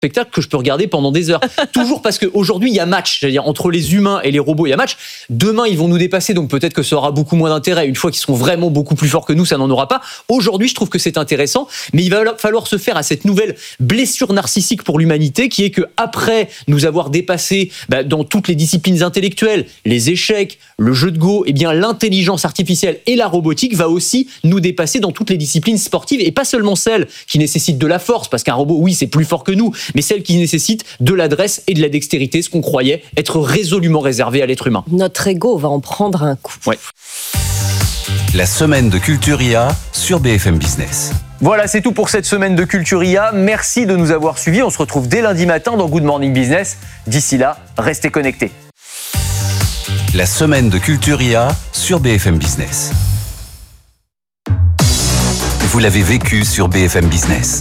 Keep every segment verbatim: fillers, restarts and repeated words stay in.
spectacle que je peux regarder pendant des heures. Toujours parce qu'aujourd'hui, il y a match. C'est-à-dire, entre les humains et les robots, il y a match. Demain, ils vont nous dépasser, donc peut-être que ça aura beaucoup moins d'intérêt. Une fois qu'ils seront vraiment beaucoup plus forts que nous, ça n'en aura pas. Aujourd'hui, je trouve que c'est intéressant, mais il va falloir se faire à cette nouvelle blessure narcissique pour l'humanité, qui est que après nous avoir dépassé bah, dans toutes les disciplines intellectuelles, les échecs, le jeu de Go, eh bien, l'intelligence artificielle et la robotique va aussi nous dépasser dans toutes les disciplines sportives, et pas seulement celles qui nécessitent de la force, parce qu'un robot, oui, c'est plus fort que nous, mais celles qui nécessitent de l'adresse et de la dextérité, ce qu'on croyait être résolument réservé à l'être humain. Notre ego va en prendre un coup. Ouais. La semaine de Culture I A sur B F M Business. Voilà, c'est tout pour cette semaine de Culture I A. Merci de nous avoir suivis. On se retrouve dès lundi matin dans Good Morning Business. D'ici là, restez connectés. La semaine de Culture I A sur B F M Business. Vous l'avez vécu sur B F M Business.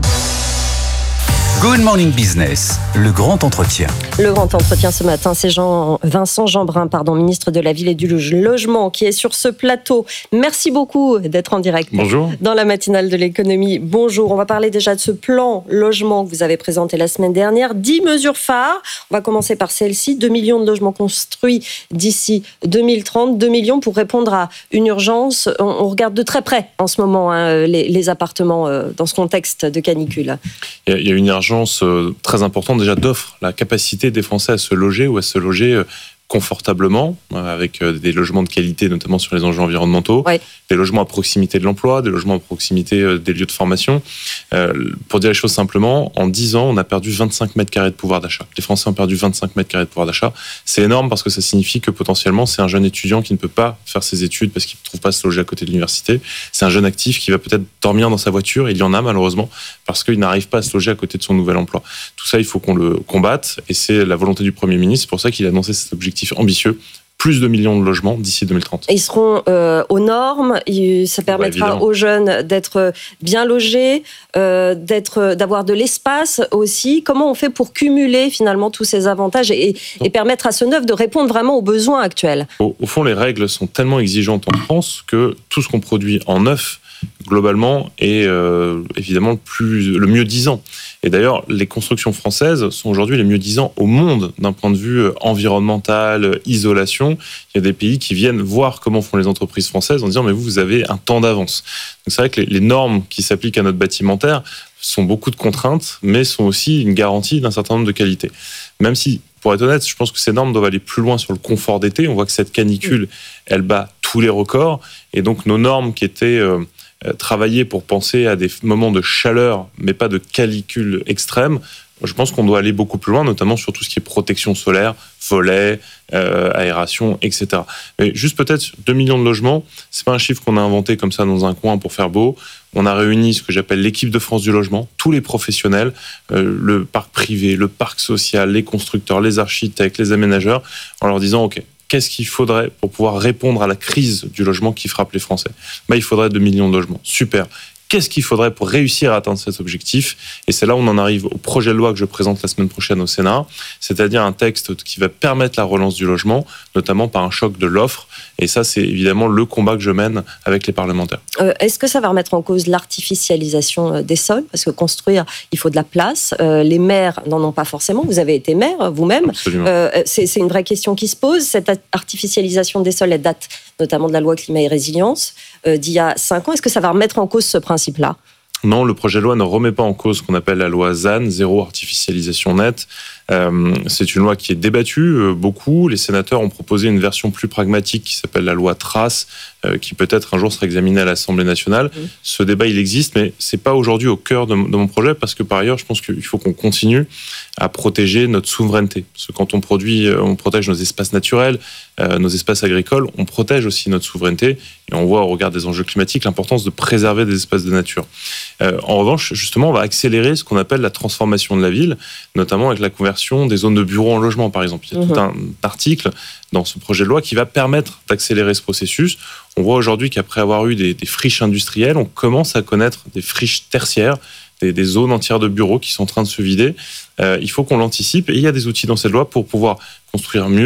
Good Morning Business, le grand entretien. Le grand entretien ce matin, c'est Jean, Vincent Jeanbrun, pardon, ministre de la Ville et du Logement, qui est sur ce plateau. Merci beaucoup d'être en direct. Bonjour. Dans la matinale de l'économie. Bonjour. On va parler déjà de ce plan logement que vous avez présenté la semaine dernière. dix mesures phares. On va commencer par celle-ci. deux millions de logements construits d'ici deux mille trente. deux millions pour répondre à une urgence. On, on regarde de très près en ce moment hein, les, les appartements euh, dans ce contexte de canicule. Il y a, il y a une urgence très importante déjà d'offre, la capacité des Français à se loger ou à se loger confortablement, avec des logements de qualité, notamment sur les enjeux environnementaux, ouais. Des logements à proximité de l'emploi, des logements à proximité des lieux de formation. Euh, pour dire les choses simplement, en dix ans, on a perdu vingt-cinq mètres carrés de pouvoir d'achat. Les Français ont perdu vingt-cinq mètres carrés de pouvoir d'achat. C'est énorme parce que ça signifie que potentiellement, c'est un jeune étudiant qui ne peut pas faire ses études parce qu'il ne trouve pas à se loger à côté de l'université. C'est un jeune actif qui va peut-être dormir dans sa voiture, il y en a malheureusement, parce qu'il n'arrive pas à se loger à côté de son nouvel emploi. Tout ça, il faut qu'on le combatte et c'est la volonté du Premier ministre. C'est pour ça qu'il a annoncé cet objectif ambitieux. Plus de millions de logements d'ici deux mille trente. Ils seront euh, aux normes, ça permettra ouais, aux jeunes d'être bien logés, euh, d'être, d'avoir de l'espace aussi. Comment on fait pour cumuler finalement tous ces avantages et, et permettre à ce neuf de répondre vraiment aux besoins actuels ? Au, au fond, les règles sont tellement exigeantes en France que tout ce qu'on produit en neuf, globalement, est euh, évidemment le, plus, le mieux disant. Et d'ailleurs, les constructions françaises sont aujourd'hui les mieux disant au monde d'un point de vue environnemental, isolation. Il y a des pays qui viennent voir comment font les entreprises françaises en disant « mais vous, vous avez un temps d'avance ». Donc c'est vrai que les, les normes qui s'appliquent à notre bâtimentaire sont beaucoup de contraintes, mais sont aussi une garantie d'un certain nombre de qualités. Même si, pour être honnête, je pense que ces normes doivent aller plus loin sur le confort d'été. On voit que cette canicule, elle bat tous les records. Et donc nos normes qui étaient... Euh, travailler pour penser à des moments de chaleur, mais pas de canicule extrême, je pense qu'on doit aller beaucoup plus loin, notamment sur tout ce qui est protection solaire, volets, euh, aération, et cetera. Mais juste peut-être deux millions de logements, c'est pas un chiffre qu'on a inventé comme ça dans un coin pour faire beau. On a réuni ce que j'appelle l'équipe de France du logement, tous les professionnels, euh, le parc privé, le parc social, les constructeurs, les architectes, les aménageurs, en leur disant « ok, qu'est-ce qu'il faudrait pour pouvoir répondre à la crise du logement qui frappe les Français ? Ben, il faudrait deux millions de logements. Super. Qu'est-ce qu'il faudrait pour réussir à atteindre cet objectif ? Et c'est là où on en arrive au projet de loi que je présente la semaine prochaine au Sénat, c'est-à-dire un texte qui va permettre la relance du logement, notamment par un choc de l'offre. Et ça, c'est évidemment le combat que je mène avec les parlementaires. Euh, est-ce que ça va remettre en cause l'artificialisation des sols ? Parce que construire, il faut de la place. Euh, les maires n'en ont pas forcément. Vous avez été maire vous-même. Absolument. Euh, c'est, c'est une vraie question qui se pose. Cette artificialisation des sols, elle date notamment de la loi climat et résilience euh, d'il y a cinq ans. Est-ce que ça va remettre en cause ce principe-là ? Non, le projet de loi ne remet pas en cause ce qu'on appelle la loi ZAN, zéro artificialisation nette. Euh, c'est une loi qui est débattue euh, beaucoup. Les sénateurs ont proposé une version plus pragmatique qui s'appelle la loi Trace, euh, qui peut-être un jour sera examinée à l'Assemblée nationale. Mmh. Ce débat, il existe, mais c'est pas aujourd'hui au cœur de, de mon projet, parce que par ailleurs, je pense qu'il faut qu'on continue à protéger notre souveraineté. Parce que quand on produit, on protège nos espaces naturels, euh, nos espaces agricoles, on protège aussi notre souveraineté. Et on voit au regard des enjeux climatiques l'importance de préserver des espaces de nature. Euh, en revanche, justement, on va accélérer ce qu'on appelle la transformation de la ville, notamment avec la conversion des zones de bureaux en logement, par exemple. Il y a mmh. tout un article dans ce projet de loi qui va permettre d'accélérer ce processus. On voit aujourd'hui qu'après avoir eu des, des friches industrielles, on commence à connaître des friches tertiaires, des, des zones entières de bureaux qui sont en train de se vider. Euh, il faut qu'on l'anticipe et il y a des outils dans cette loi pour pouvoir construire mieux,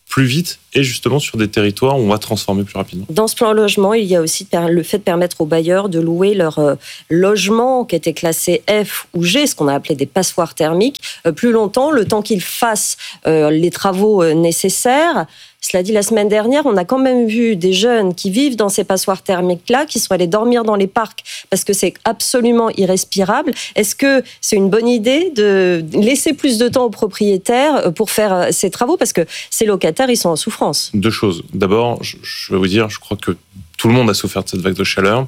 plus vite et justement sur des territoires où on va transformer plus rapidement. Dans ce plan logement, il y a aussi le fait de permettre aux bailleurs de louer leurs euh, logements qui étaient classés F ou G, ce qu'on a appelé des passoires thermiques, euh, plus longtemps, le temps qu'ils fassent euh, les travaux euh, nécessaires. Cela dit, la semaine dernière, on a quand même vu des jeunes qui vivent dans ces passoires thermiques-là, qui sont allés dormir dans les parcs parce que c'est absolument irrespirable. Est-ce que c'est une bonne idée de laisser plus de temps aux propriétaires pour faire ces travaux? Parce que ces locataires, ils sont en souffrance. Deux choses. D'abord, je, je vais vous dire, je crois que tout le monde a souffert de cette vague de chaleur.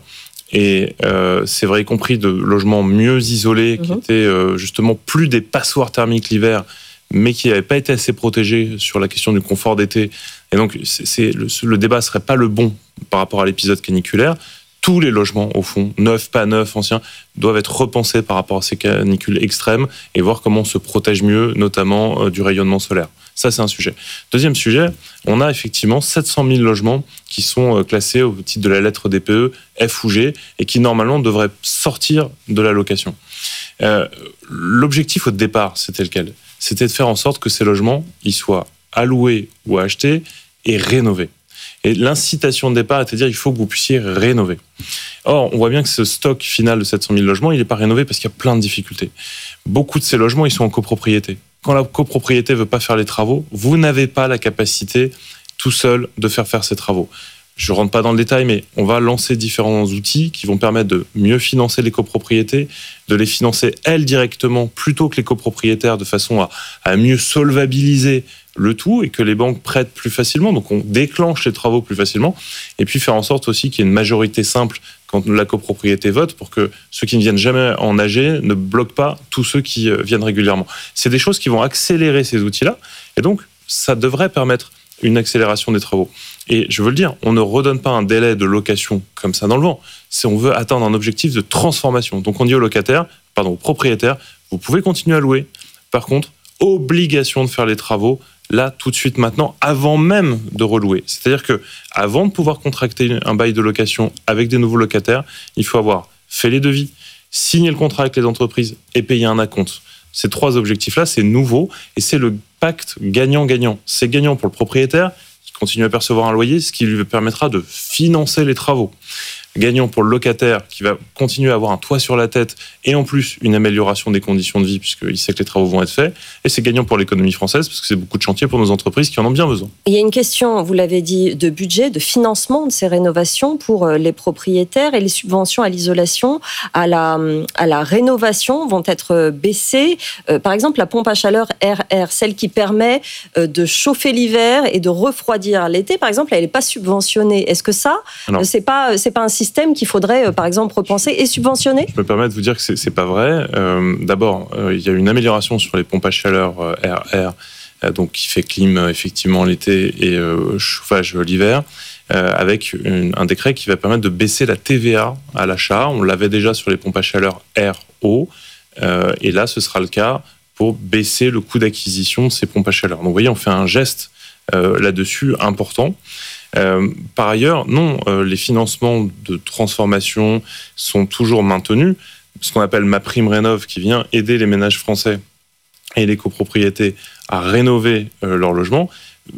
Et euh, c'est vrai, y compris de logements mieux isolés, mmh. qui étaient euh, justement plus des passoires thermiques l'hiver, mais qui n'avaient pas été assez protégés sur la question du confort d'été. Et donc, c'est, c'est, le, le débat ne serait pas le bon par rapport à l'épisode caniculaire. Tous les logements, au fond, neufs, pas neufs, anciens, doivent être repensés par rapport à ces canicules extrêmes et voir comment on se protège mieux, notamment euh, du rayonnement solaire. Ça, c'est un sujet. Deuxième sujet, on a effectivement sept cent mille logements qui sont classés au titre de la lettre D P E, F ou G, et qui normalement devraient sortir de la location. Euh, l'objectif au départ, c'était lequel ? C'était de faire en sorte que ces logements ils soient alloués ou achetés et rénovés. Et l'incitation de départ était de dire il faut que vous puissiez rénover. Or, on voit bien que ce stock final de sept cent mille logements, il n'est pas rénové parce qu'il y a plein de difficultés. Beaucoup de ces logements, ils sont en copropriété. Quand la copropriété ne veut pas faire les travaux, vous n'avez pas la capacité tout seul de faire faire ces travaux. Je ne rentre pas dans le détail, mais on va lancer différents outils qui vont permettre de mieux financer les copropriétés, de les financer elles directement plutôt que les copropriétaires, de façon à, à mieux solvabiliser le tout et que les banques prêtent plus facilement. Donc on déclenche les travaux plus facilement et puis faire en sorte aussi qu'il y ait une majorité simple quand la copropriété vote pour que ceux qui ne viennent jamais en A G ne bloquent pas tous ceux qui viennent régulièrement. C'est des choses qui vont accélérer ces outils-là et donc ça devrait permettre une accélération des travaux. Et je veux le dire, on ne redonne pas un délai de location comme ça dans le vent. C'est on veut atteindre un objectif de transformation. Donc on dit aux locataires, pardon, aux propriétaires, vous pouvez continuer à louer. Par contre, obligation de faire les travaux là, tout de suite, maintenant, avant même de relouer. C'est-à-dire que avant de pouvoir contracter un bail de location avec des nouveaux locataires, il faut avoir fait les devis, signé le contrat avec les entreprises et payer un acompte. Ces trois objectifs-là, c'est nouveau et c'est le pacte gagnant-gagnant. C'est gagnant pour le propriétaire qui continue à percevoir un loyer, ce qui lui permettra de financer les travaux. Gagnant pour le locataire qui va continuer à avoir un toit sur la tête et en plus une amélioration des conditions de vie puisqu'il sait que les travaux vont être faits. Et c'est gagnant pour l'économie française parce que c'est beaucoup de chantiers pour nos entreprises qui en ont bien besoin. Il y a une question, vous l'avez dit, de budget, de financement de ces rénovations pour les propriétaires et les subventions à l'isolation, à la, à la rénovation vont être baissées. Euh, par exemple, la pompe à chaleur R R, celle qui permet de chauffer l'hiver et de refroidir l'été, par exemple, elle n'est pas subventionnée. Est-ce que ça, non. c'est pas, c'est pas un système qu'il faudrait, par exemple, repenser et subventionner? Je me permets de vous dire que c'est, c'est pas vrai. Euh, d'abord, euh, il y a une amélioration sur les pompes à chaleur euh, R R, euh, donc qui fait clim euh, effectivement l'été et euh, chauffage l'hiver, euh, avec une, un décret qui va permettre de baisser la T V A à l'achat. On l'avait déjà sur les pompes à chaleur R O, euh, et là, ce sera le cas pour baisser le coût d'acquisition de ces pompes à chaleur. Donc, vous voyez, on fait un geste euh, là-dessus important. Euh, par ailleurs, non, euh, les financements de transformation sont toujours maintenus. Ce qu'on appelle MaPrimeRénov', qui vient aider les ménages français et les copropriétés à rénover euh, leur logement,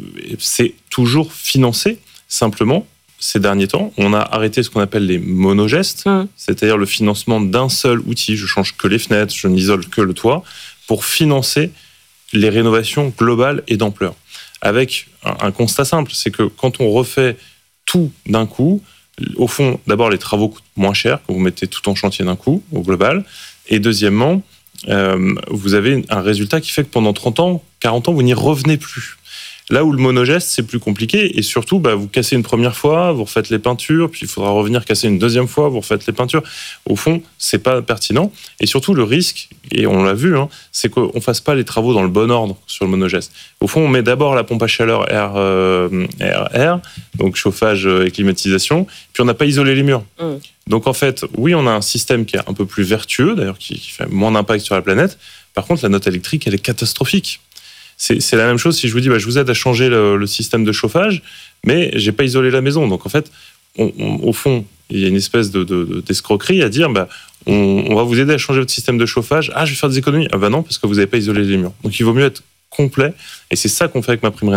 c'est toujours financé. Simplement, ces derniers temps, on a arrêté ce qu'on appelle les monogestes, mmh. c'est-à-dire le financement d'un seul outil. Je change que les fenêtres, je n'isole que le toit, pour financer les rénovations globales et d'ampleur. Avec un constat simple, c'est que quand on refait tout d'un coup, au fond, d'abord, les travaux coûtent moins cher quand vous mettez tout en chantier d'un coup, au global. Et deuxièmement, euh, vous avez un résultat qui fait que pendant trente ans, quarante ans, vous n'y revenez plus. Là où le monogeste, c'est plus compliqué. Et surtout, bah, vous cassez une première fois, vous refaites les peintures, puis il faudra revenir casser une deuxième fois, vous refaites les peintures. Au fond, c'est pas pertinent. Et surtout, le risque, et on l'a vu, hein, c'est qu'on ne fasse pas les travaux dans le bon ordre sur le monogeste. Au fond, on met d'abord la pompe à chaleur R, euh, R R, donc chauffage et climatisation, puis on n'a pas isolé les murs. Mmh. Donc en fait, oui, on a un système qui est un peu plus vertueux, d'ailleurs, qui, qui fait moins d'impact sur la planète. Par contre, la note électrique, elle est catastrophique. C'est, c'est la même chose si je vous dis, bah, je vous aide à changer le, le système de chauffage, mais j'ai pas isolé la maison. Donc en fait, on, on, au fond, il y a une espèce de, de, de, d'escroquerie à dire, bah, on, on va vous aider à changer votre système de chauffage. Ah, je vais faire des économies. Ah bah non, parce que vous n'avez pas isolé les murs. Donc il vaut mieux être complet. Et c'est ça qu'on fait avec MaPrimeRénov'.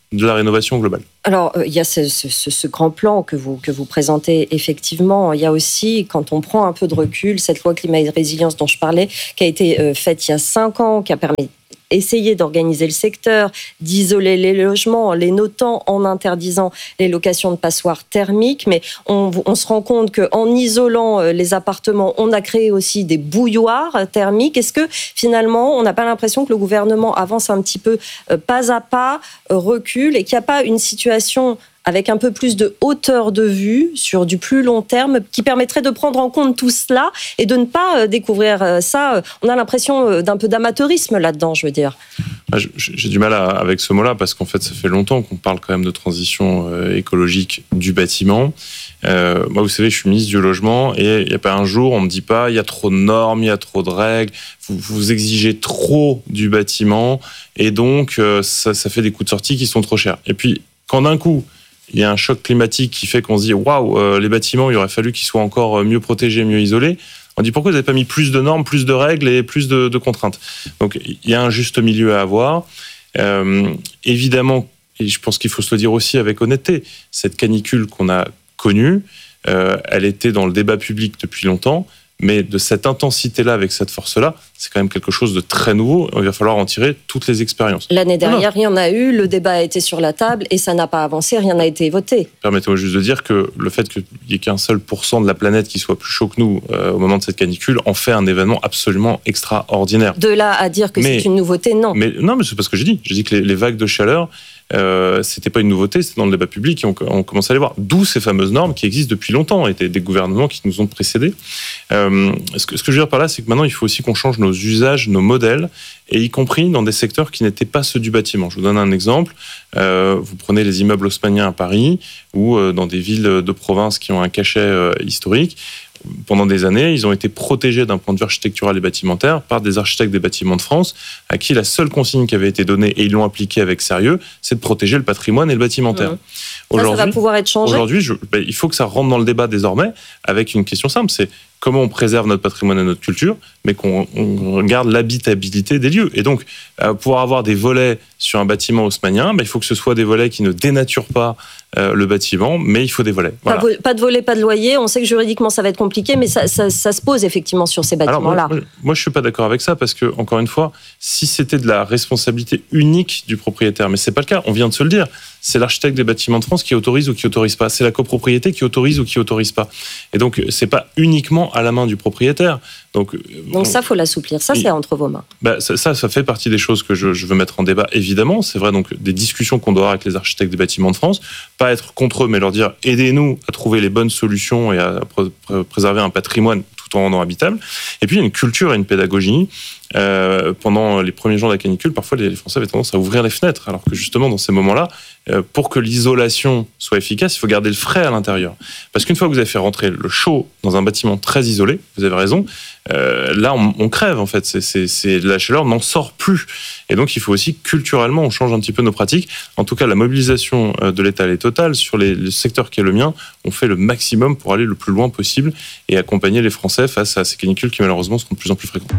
de la rénovation globale. Alors, il y a ce, ce, ce grand plan que vous, que vous présentez, effectivement. Il y a aussi, quand on prend un peu de recul, cette loi climat et résilience dont je parlais, qui a été faite il y a cinq ans, qui a permis essayer d'organiser le secteur, d'isoler les logements, les notant en interdisant les locations de passoires thermiques. Mais on, on se rend compte qu'en isolant les appartements, on a créé aussi des bouilloires thermiques. Est-ce que finalement, on n'a pas l'impression que le gouvernement avance un petit peu pas à pas, recule, et qu'il n'y a pas une situation avec un peu plus de hauteur de vue sur du plus long terme qui permettrait de prendre en compte tout cela et de ne pas découvrir ça? On a l'impression d'un peu d'amateurisme là-dedans, je veux dire. J'ai du mal à, avec ce mot-là parce qu'en fait, ça fait longtemps qu'on parle quand même de transition écologique du bâtiment. Euh, moi, vous savez, je suis ministre du logement et il n'y a pas un jour, on me dit pas, il y a trop de normes, il y a trop de règles, vous, vous exigez trop du bâtiment et donc ça, ça fait des coûts de sortie qui sont trop chers. Et puis, quand d'un coup, il y a un choc climatique qui fait qu'on se dit waouh, euh, les bâtiments, il aurait fallu qu'ils soient encore mieux protégés, mieux isolés. On dit pourquoi vous n'avez pas mis plus de normes, plus de règles et plus de, de contraintes. Donc il y a un juste milieu à avoir. Euh, évidemment, et je pense qu'il faut se le dire aussi avec honnêteté, cette canicule qu'on a connue, euh, elle était dans le débat public depuis longtemps. Mais de cette intensité-là, avec cette force-là, c'est quand même quelque chose de très nouveau. Il va falloir en tirer toutes les expériences. L'année dernière, il y en a eu, le débat a été sur la table et ça n'a pas avancé, rien n'a été voté. Permettez-moi juste de dire que le fait qu'il n'y ait qu'un seul pourcent de la planète qui soit plus chaud que nous euh, au moment de cette canicule en fait un événement absolument extraordinaire. De là à dire que mais, c'est une nouveauté, non. Mais, non, mais c'est pas ce que j'ai dit. J'ai dit que les, les vagues de chaleur, Euh, c'était pas une nouveauté, c'était dans le débat public et on, on commence à les voir. D'où ces fameuses normes qui existent depuis longtemps et des, des gouvernements qui nous ont précédés. Euh, ce, que, ce que je veux dire par là, c'est que maintenant, il faut aussi qu'on change nos usages, nos modèles, et y compris dans des secteurs qui n'étaient pas ceux du bâtiment. Je vous donne un exemple. Euh, vous prenez les immeubles haussmanniens à Paris ou euh, dans des villes de province qui ont un cachet euh, historique. Pendant des années, ils ont été protégés d'un point de vue architectural et bâtimentaire par des architectes des bâtiments de France, à qui la seule consigne qui avait été donnée, et ils l'ont appliquée avec sérieux, c'est de protéger le patrimoine et le bâtimentaire. Mmh. Aujourd'hui, ça, ça va pouvoir être changé. Aujourd'hui, je, ben, il faut que ça rentre dans le débat désormais avec une question simple, c'est comment on préserve notre patrimoine et notre culture, mais qu'on on garde l'habitabilité des lieux. Et donc, euh, pouvoir avoir des volets sur un bâtiment haussmannien, ben, il faut que ce soit des volets qui ne dénaturent pas euh, le bâtiment, mais il faut des volets. Voilà. Pas, pas de volets, pas de loyer. On sait que juridiquement, ça va être compliqué, mais ça, ça, ça se pose effectivement sur ces bâtiments-là. Alors, moi, moi, je ne suis pas d'accord avec ça, parce que, encore une fois, si c'était de la responsabilité unique du propriétaire, mais ce n'est pas le cas, on vient de se le dire, c'est l'architecte des bâtiments de France qui autorise ou qui autorise pas. C'est la copropriété qui autorise ou qui autorise pas. Et donc, c'est pas uniquement à la main du propriétaire. Donc, donc on, ça, faut l'assouplir. Ça, c'est entre vos mains. Bah, ça, ça, ça fait partie des choses que je, je veux mettre en débat, évidemment. C'est vrai, donc, des discussions qu'on doit avoir avec les architectes des bâtiments de France. Pas être contre eux, mais leur dire, aidez-nous à trouver les bonnes solutions et à pr- pr- préserver un patrimoine tout en rendant habitable. Et puis, il y a une culture et une pédagogie. Euh, pendant les premiers jours de la canicule, parfois les Français avaient tendance à ouvrir les fenêtres, alors que justement dans ces moments-là, euh, pour que l'isolation soit efficace, il faut garder le frais à l'intérieur. Parce qu'une fois que vous avez fait rentrer le chaud dans un bâtiment très isolé, vous avez raison, euh, là on, on crève en fait, c'est, c'est, c'est, la chaleur n'en sort plus. Et donc il faut aussi culturellement, on change un petit peu nos pratiques. En tout cas, la mobilisation de l'État elle est totale. Sur les, le secteur qui est le mien, on fait le maximum pour aller le plus loin possible et accompagner les Français face à ces canicules qui malheureusement seront de plus en plus fréquentes.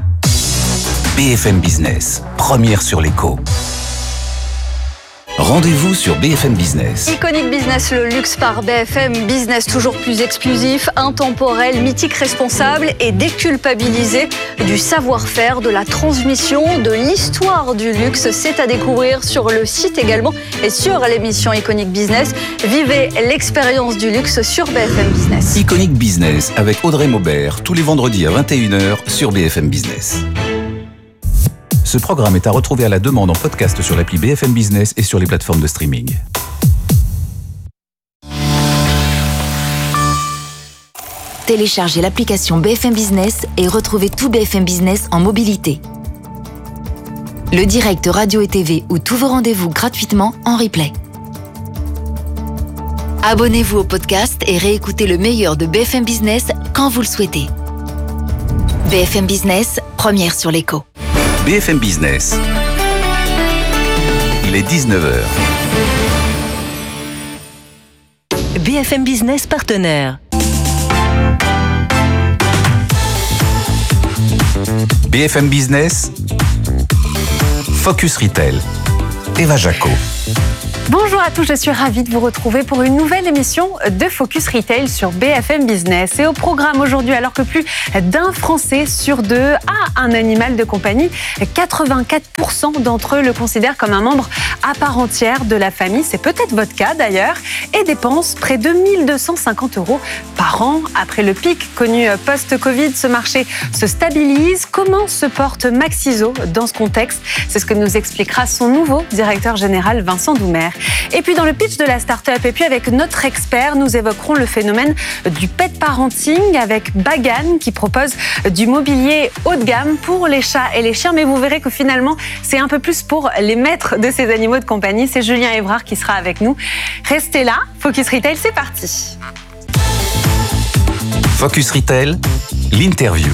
B F M Business, première sur l'écho. Rendez-vous sur B F M Business. Iconic Business, le luxe par B F M Business, toujours plus exclusif, intemporel, mythique, responsable et déculpabilisé du savoir-faire, de la transmission, de l'histoire du luxe. C'est à découvrir sur le site également et sur l'émission Iconic Business. Vivez l'expérience du luxe sur B F M Business. Iconic Business avec Audrey Maubert, tous les vendredis à vingt et une heures sur B F M Business. Ce programme est à retrouver à la demande en podcast sur l'appli B F M Business et sur les plateformes de streaming. Téléchargez l'application B F M Business et retrouvez tout B F M Business en mobilité. Le direct radio et T V ou tous vos rendez-vous gratuitement en replay. Abonnez-vous au podcast et réécoutez le meilleur de B F M Business quand vous le souhaitez. B F M Business, première sur l'écho. B F M Business. Il est dix-neuf heures. B F M Business partenaire. B F M Business. Focus Retail. Eva Jaco. Bonjour à tous, je suis ravie de vous retrouver pour une nouvelle émission de Focus Retail sur B F M Business. Et au programme aujourd'hui, alors que plus d'un Français sur deux a un animal de compagnie, quatre-vingt-quatre pour cent d'entre eux le considèrent comme un membre à part entière de la famille. C'est peut-être votre cas d'ailleurs. Et dépensent près de mille deux cent cinquante euros par an. Après le pic connu post-Covid, ce marché se stabilise. Comment se porte Maxiso dans ce contexte? C'est ce que nous expliquera son nouveau directeur général, Vincent Doumer. Et puis dans le pitch de la start-up, et puis avec notre expert, nous évoquerons le phénomène du pet parenting avec Bagan qui propose du mobilier haut de gamme pour les chats et les chiens. Mais vous verrez que finalement, c'est un peu plus pour les maîtres de ces animaux de compagnie. C'est Julien Évrard qui sera avec nous. Restez là, Focus Retail, c'est parti. Focus Retail, l'interview.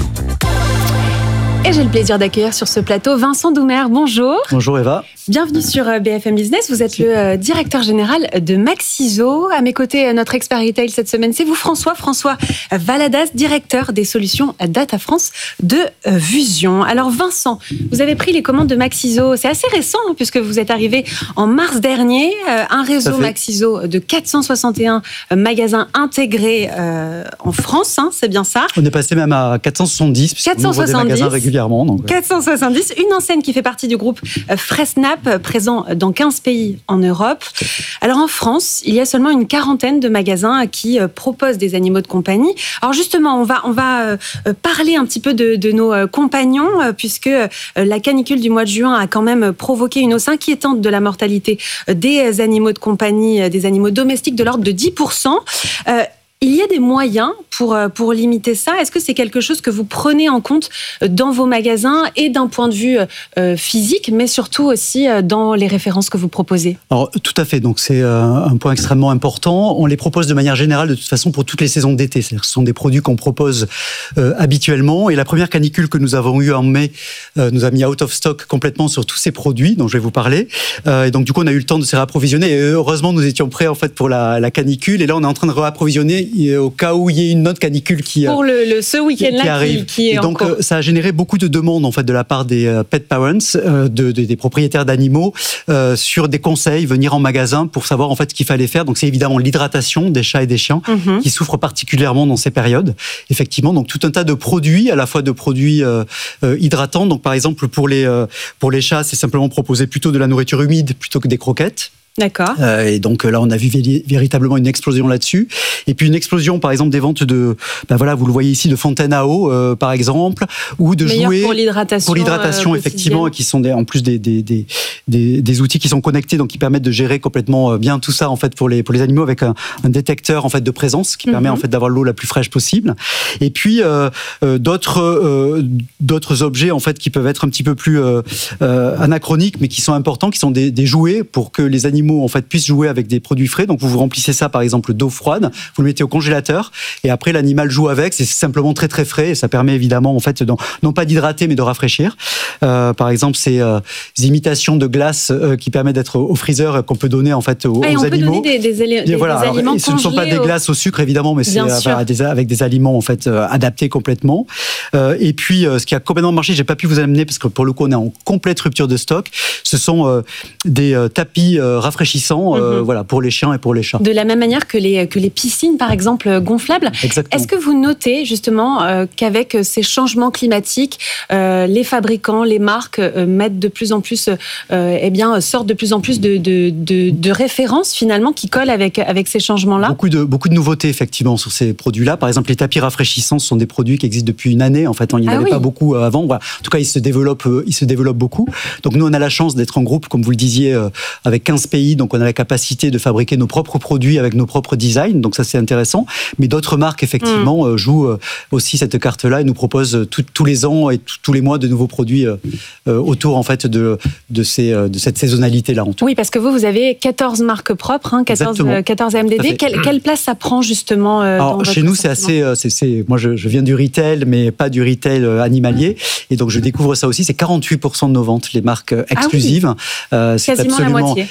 Et j'ai le plaisir d'accueillir sur ce plateau Vincent Doumer. Bonjour. Bonjour Eva. Bienvenue sur B F M Business. Vous êtes le directeur général de Maxiso. À mes côtés, notre expert retail cette semaine, c'est vous François. François Valadas, directeur des solutions Data France de Vusion. Alors Vincent, vous avez pris les commandes de Maxiso. C'est assez récent hein, puisque vous êtes arrivé en mars dernier. Un réseau Maxiso de quatre cent soixante et un magasins intégrés euh, en France. Hein, c'est bien ça. On est passé même à quatre cent soixante-dix puisqu'on ouvre des magasins régulièrement. Donc, quatre cent soixante-dix, une enseigne qui fait partie du groupe Fressnapf, présent dans quinze pays en Europe. Alors en France, il y a seulement une quarantaine de magasins qui proposent des animaux de compagnie. Alors justement, on va, on va parler un petit peu de, de nos compagnons, puisque la canicule du mois de juin a quand même provoqué une hausse inquiétante de la mortalité des animaux de compagnie, des animaux domestiques de l'ordre de dix pour cent. Euh, Il y a des moyens pour, pour limiter ça. Est-ce que c'est quelque chose que vous prenez en compte dans vos magasins et d'un point de vue euh, physique, mais surtout aussi dans les références que vous proposez? Alors, tout à fait. Donc, c'est un point extrêmement important. On les propose de manière générale, de toute façon, pour toutes les saisons d'été. C'est-à-dire que ce sont des produits qu'on propose euh, habituellement. Et la première canicule que nous avons eue en mai euh, nous a mis out of stock complètement sur tous ces produits dont je vais vous parler. Euh, et donc, du coup, on a eu le temps de se réapprovisionner. Et heureusement, nous étions prêts, en fait, pour la, la canicule. Et là, on est en train de réapprovisionner au cas où il y ait une autre canicule qui pour le, le ce week-end-là qui arrive. Qui, qui est et donc en cours. Ça a généré beaucoup de demandes en fait de la part des euh, pet parents, euh, de, de, des propriétaires d'animaux euh, sur des conseils, venir en magasin pour savoir en fait ce qu'il fallait faire. Donc c'est évidemment l'hydratation des chats et des chiens mm-hmm. qui souffrent particulièrement dans ces périodes. Effectivement, donc tout un tas de produits, à la fois de produits euh, euh, hydratants. Donc par exemple pour les euh, pour les chats, c'est simplement proposer plutôt de la nourriture humide plutôt que des croquettes. D'accord. Euh, et donc là, on a vu vé- véritablement une explosion là-dessus. Et puis une explosion, par exemple, des ventes de, ben voilà, vous le voyez ici, de fontaines à eau, euh, par exemple, ou de Meilleur jouets pour l'hydratation, pour l'hydratation, euh, effectivement, qui sont des, en plus des, des, des, des, des outils qui sont connectés, donc qui permettent de gérer complètement bien tout ça en fait pour les pour les animaux avec un, un détecteur en fait de présence qui mm-hmm. permet en fait d'avoir l'eau la plus fraîche possible. Et puis euh, euh, d'autres euh, d'autres objets en fait qui peuvent être un petit peu plus euh, euh, anachroniques, mais qui sont importants, qui sont des, des jouets pour que les animaux en fait puissent jouer avec des produits frais. Donc vous vous remplissez ça par exemple d'eau froide, vous le mettez au congélateur et après l'animal joue avec. C'est simplement très très frais et ça permet évidemment en fait de, non pas d'hydrater mais de rafraîchir. Euh, par exemple ces euh, imitations de glace euh, qui permettent d'être au freezer euh, qu'on peut donner en fait aux, et aux on animaux. Peut donner des, des, des, des voilà, aliments alors, ce ne sont pas des glaces au sucre évidemment, mais c'est euh, des, avec des aliments en fait euh, adaptés complètement. Euh, et puis euh, ce qui a complètement marché, j'ai pas pu vous amener parce que pour le coup on est en complète rupture de stock. Ce sont euh, des euh, tapis euh, rafraîchissants, euh, mm-hmm. voilà, pour les chiens et pour les chats. De la même manière que les, que les piscines, par exemple, gonflables. Exactement. Est-ce que vous notez justement euh, qu'avec ces changements climatiques, euh, les fabricants, les marques euh, mettent de plus en plus, euh, eh bien, sortent de plus en plus de, de, de, de références finalement qui collent avec, avec ces changements-là? Beaucoup de, beaucoup de nouveautés effectivement sur ces produits-là. Par exemple, les tapis rafraîchissants ce sont des produits qui existent depuis une année. En fait, il n'y en ah avait oui. pas beaucoup avant. Voilà. En tout cas, ils se développent, ils se développent beaucoup. Donc nous, on a la chance d'être en groupe, comme vous le disiez, euh, avec quinze pays. Donc on a la capacité de fabriquer nos propres produits avec nos propres designs. Donc ça, c'est intéressant. Mais d'autres marques, effectivement, mmh. jouent aussi cette carte-là et nous proposent tout, tous les ans et tout, tous les mois de nouveaux produits euh, autour en fait de, de, ces, de cette saisonnalité-là. Oui, parce que vous, vous avez quatorze marques propres, hein, quatorze, quatorze M D D. Quelle, quelle place ça prend justement euh, Alors, dans chez nous, c'est assez. C'est, c'est, moi, je, je viens du retail, mais pas du retail animalier. Et donc, je découvre ça aussi. C'est quarante-huit pour cent de nos ventes, les marques exclusives. Ah oui. euh, c'est Quasiment absolument, la moitié. Ouais, c'est ça.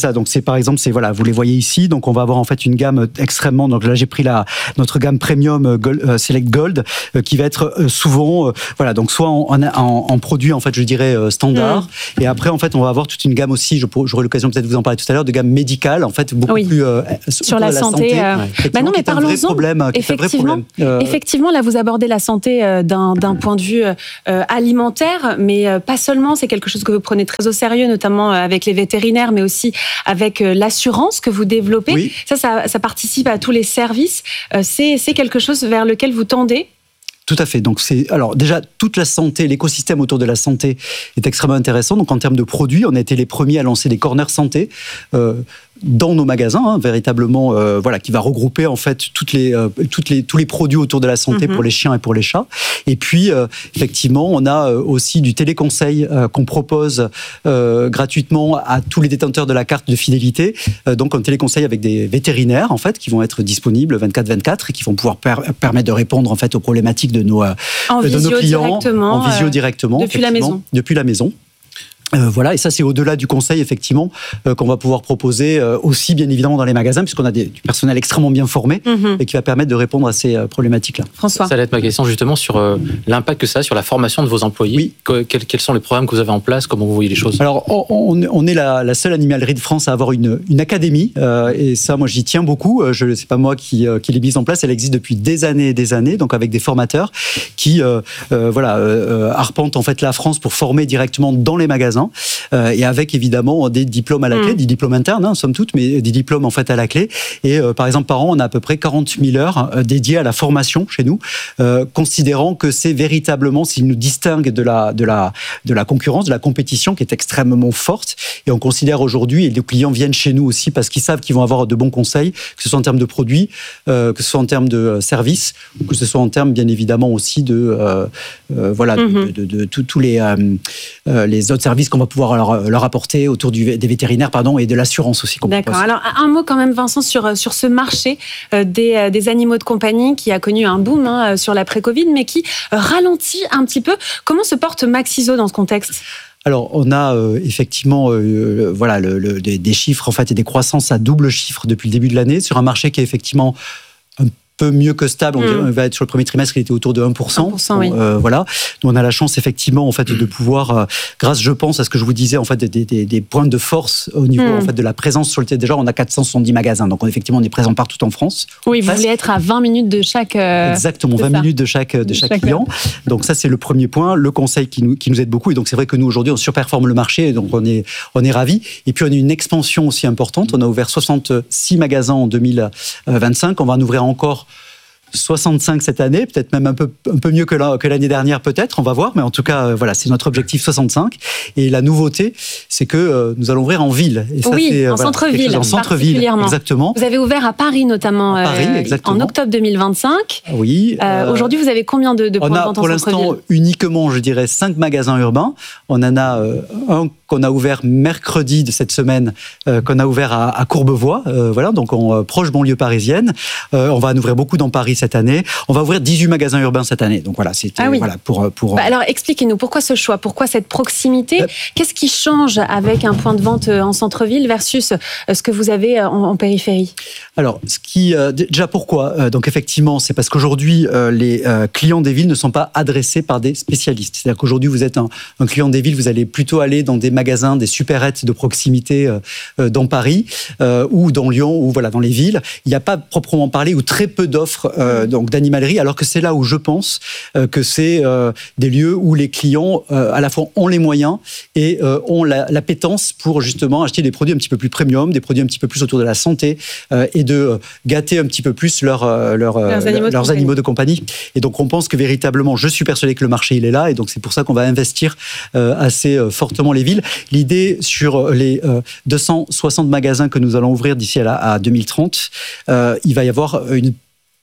ça. Donc c'est par exemple, c'est voilà, vous les voyez ici. Donc on va avoir en fait une gamme extrêmement. Donc là j'ai pris la notre gamme premium Gold, euh, Select Gold euh, qui va être euh, souvent euh, voilà donc soit en, en, en produit en fait je dirais euh, standard mmh. et après en fait on va avoir toute une gamme aussi. Je j'aurai l'occasion peut-être de vous en parler tout à l'heure de gamme médicale en fait beaucoup oui. plus euh, sur la, la santé. santé euh... Bah non mais parlons-en. Effectivement, euh... effectivement là vous abordez la santé euh, d'un d'un point de vue euh, alimentaire, mais euh, pas seulement. C'est quelque chose que vous prenez très au sérieux, notamment euh, avec les vétérinaires, mais aussi avec euh, l'assurance que vous développez. Oui. Ça, ça, ça participe à tous les services. Euh, c'est, c'est quelque chose vers lequel vous tendez. Tout à fait. Donc c'est alors déjà toute la santé, l'écosystème autour de la santé est extrêmement intéressant. Donc en termes de produits, on a été les premiers à lancer des corners santé euh, dans nos magasins, hein, véritablement, euh, voilà, qui va regrouper en fait toutes les, euh, toutes les, tous les produits autour de la santé mm-hmm. pour les chiens et pour les chats. Et puis euh, effectivement, on a euh, aussi du téléconseil euh, qu'on propose euh, gratuitement à tous les détenteurs de la carte de fidélité. Euh, donc un téléconseil avec des vétérinaires en fait qui vont être disponibles vingt-quatre vingt-quatre et qui vont pouvoir per- permettre de répondre en fait aux problématiques de nos, euh, en de nos clients en visio euh, directement depuis la maison. Depuis la maison. Euh, voilà, et ça c'est au-delà du conseil effectivement euh, qu'on va pouvoir proposer euh, aussi bien évidemment dans les magasins puisqu'on a des, du personnel extrêmement bien formé mm-hmm. et qui va permettre de répondre à ces euh, problématiques-là. François. Ça allait être ma question justement sur euh, l'impact que ça a sur la formation de vos employés. Oui. Que, quels, quels sont les programmes que vous avez en place? Comment vous voyez les choses? Alors on, on est la, la seule animalerie de France à avoir une, une académie euh, et ça moi j'y tiens beaucoup. Je c'est pas moi qui, euh, qui l'ai mise en place, elle existe depuis des années et des années donc avec des formateurs qui euh, euh, voilà euh, arpentent en fait la France pour former directement dans les magasins. Euh, et avec évidemment des diplômes à la clé, mmh. des diplômes internes, hein, somme toute, mais des diplômes en fait à la clé. Et euh, par exemple, par an, on a à peu près quarante mille heures euh, dédiées à la formation chez nous, euh, considérant que c'est véritablement ce qui nous distingue de la, de, la, de la concurrence, de la compétition qui est extrêmement forte. Et on considère aujourd'hui, et les clients viennent chez nous aussi parce qu'ils savent qu'ils vont avoir de bons conseils, que ce soit en termes de produits, euh, que ce soit en termes de services, ou que ce soit en termes bien évidemment aussi de euh, euh, voilà mmh. de, de, de, de tous les, euh, euh, les autres services qu'on va pouvoir leur, leur apporter autour du, des vétérinaires pardon, et de l'assurance aussi. Qu'on D'accord. propose. Alors, un mot quand même, Vincent, sur, sur ce marché euh, des, des animaux de compagnie qui a connu un boom hein, sur l'après-Covid, mais qui euh, ralentit un petit peu. Comment se porte Maxiso dans ce contexte ? Alors, on a euh, effectivement euh, voilà, le, le, des, des chiffres en fait, et des croissances à double chiffre depuis le début de l'année, sur un marché qui est effectivement un peu mieux que stable. On, mmh. on va être sur le premier trimestre, il était autour de un pour cent. un pour cent donc, oui. euh, voilà. Donc, on a la chance effectivement en fait de pouvoir, euh, grâce, je pense, à ce que je vous disais, en fait, des, des, des points de force au niveau mmh. en fait de la présence sur le territoire. Déjà, on a quatre cent soixante-dix magasins, donc on, effectivement, on est présent partout en France. Oui, vous voulez être à vingt minutes de chaque. Euh, Exactement, vingt ça. minutes de chaque de, de chaque, chaque client. Donc ça, c'est le premier point. Le conseil qui nous qui nous aide beaucoup. Et donc c'est vrai que nous aujourd'hui, on surperforme le marché, et donc on est on est ravis. Et puis on a une expansion aussi importante. On a ouvert soixante-six magasins en deux mille vingt-cinq. On va en ouvrir encore soixante-cinq cette année, peut-être même un peu, un peu mieux que, la, que l'année dernière, peut-être, on va voir, mais en tout cas, euh, voilà, c'est notre objectif soixante-cinq. Et la nouveauté, c'est que euh, nous allons ouvrir en ville. Et ça, oui, c'est, en voilà, centre-ville, en centre-ville, exactement. Vous avez ouvert à Paris, notamment, à Paris, euh, en octobre deux mille vingt-cinq. Oui. Euh, aujourd'hui, vous avez combien de, de points de vente en centre-ville ? On a pour l'instant uniquement, je dirais, cinq magasins urbains. On en a euh, un qu'on a ouvert mercredi de cette semaine, euh, qu'on a ouvert à, à Courbevoie, euh, voilà, donc en euh, proche banlieue parisienne. Euh, on va en ouvrir beaucoup dans Paris cette année. On va ouvrir dix-huit magasins urbains cette année. Donc voilà, c'est ah oui. voilà pour pour. Bah alors expliquez-nous pourquoi ce choix, pourquoi cette proximité. Euh, Qu'est-ce qui change avec un point de vente en centre-ville versus ce que vous avez en, en périphérie ? Alors, ce qui euh, déjà pourquoi euh, Donc effectivement, c'est parce qu'aujourd'hui euh, les euh, clients des villes ne sont pas adressés par des spécialistes. C'est-à-dire qu'aujourd'hui, vous êtes un, un client des villes, vous allez plutôt aller dans des magasins, des supérettes de proximité euh, dans Paris euh, ou dans Lyon ou voilà dans les villes. Il n'y a pas proprement parlé ou très peu d'offres euh, donc d'animalerie, alors que c'est là où je pense euh, que c'est euh, des lieux où les clients euh, à la fois ont les moyens et euh, ont la, l'appétence pour justement acheter des produits un petit peu plus premium, des produits un petit peu plus autour de la santé euh, et de euh, gâter un petit peu plus leur, euh, leur, leurs, animaux, leurs de animaux de compagnie. Et donc on pense que véritablement, je suis persuadé que le marché il est là et donc c'est pour ça qu'on va investir euh, assez euh, fortement les villes. L'idée sur les euh, deux cent soixante magasins que nous allons ouvrir d'ici à, la, à deux mille trente, euh, il va y avoir une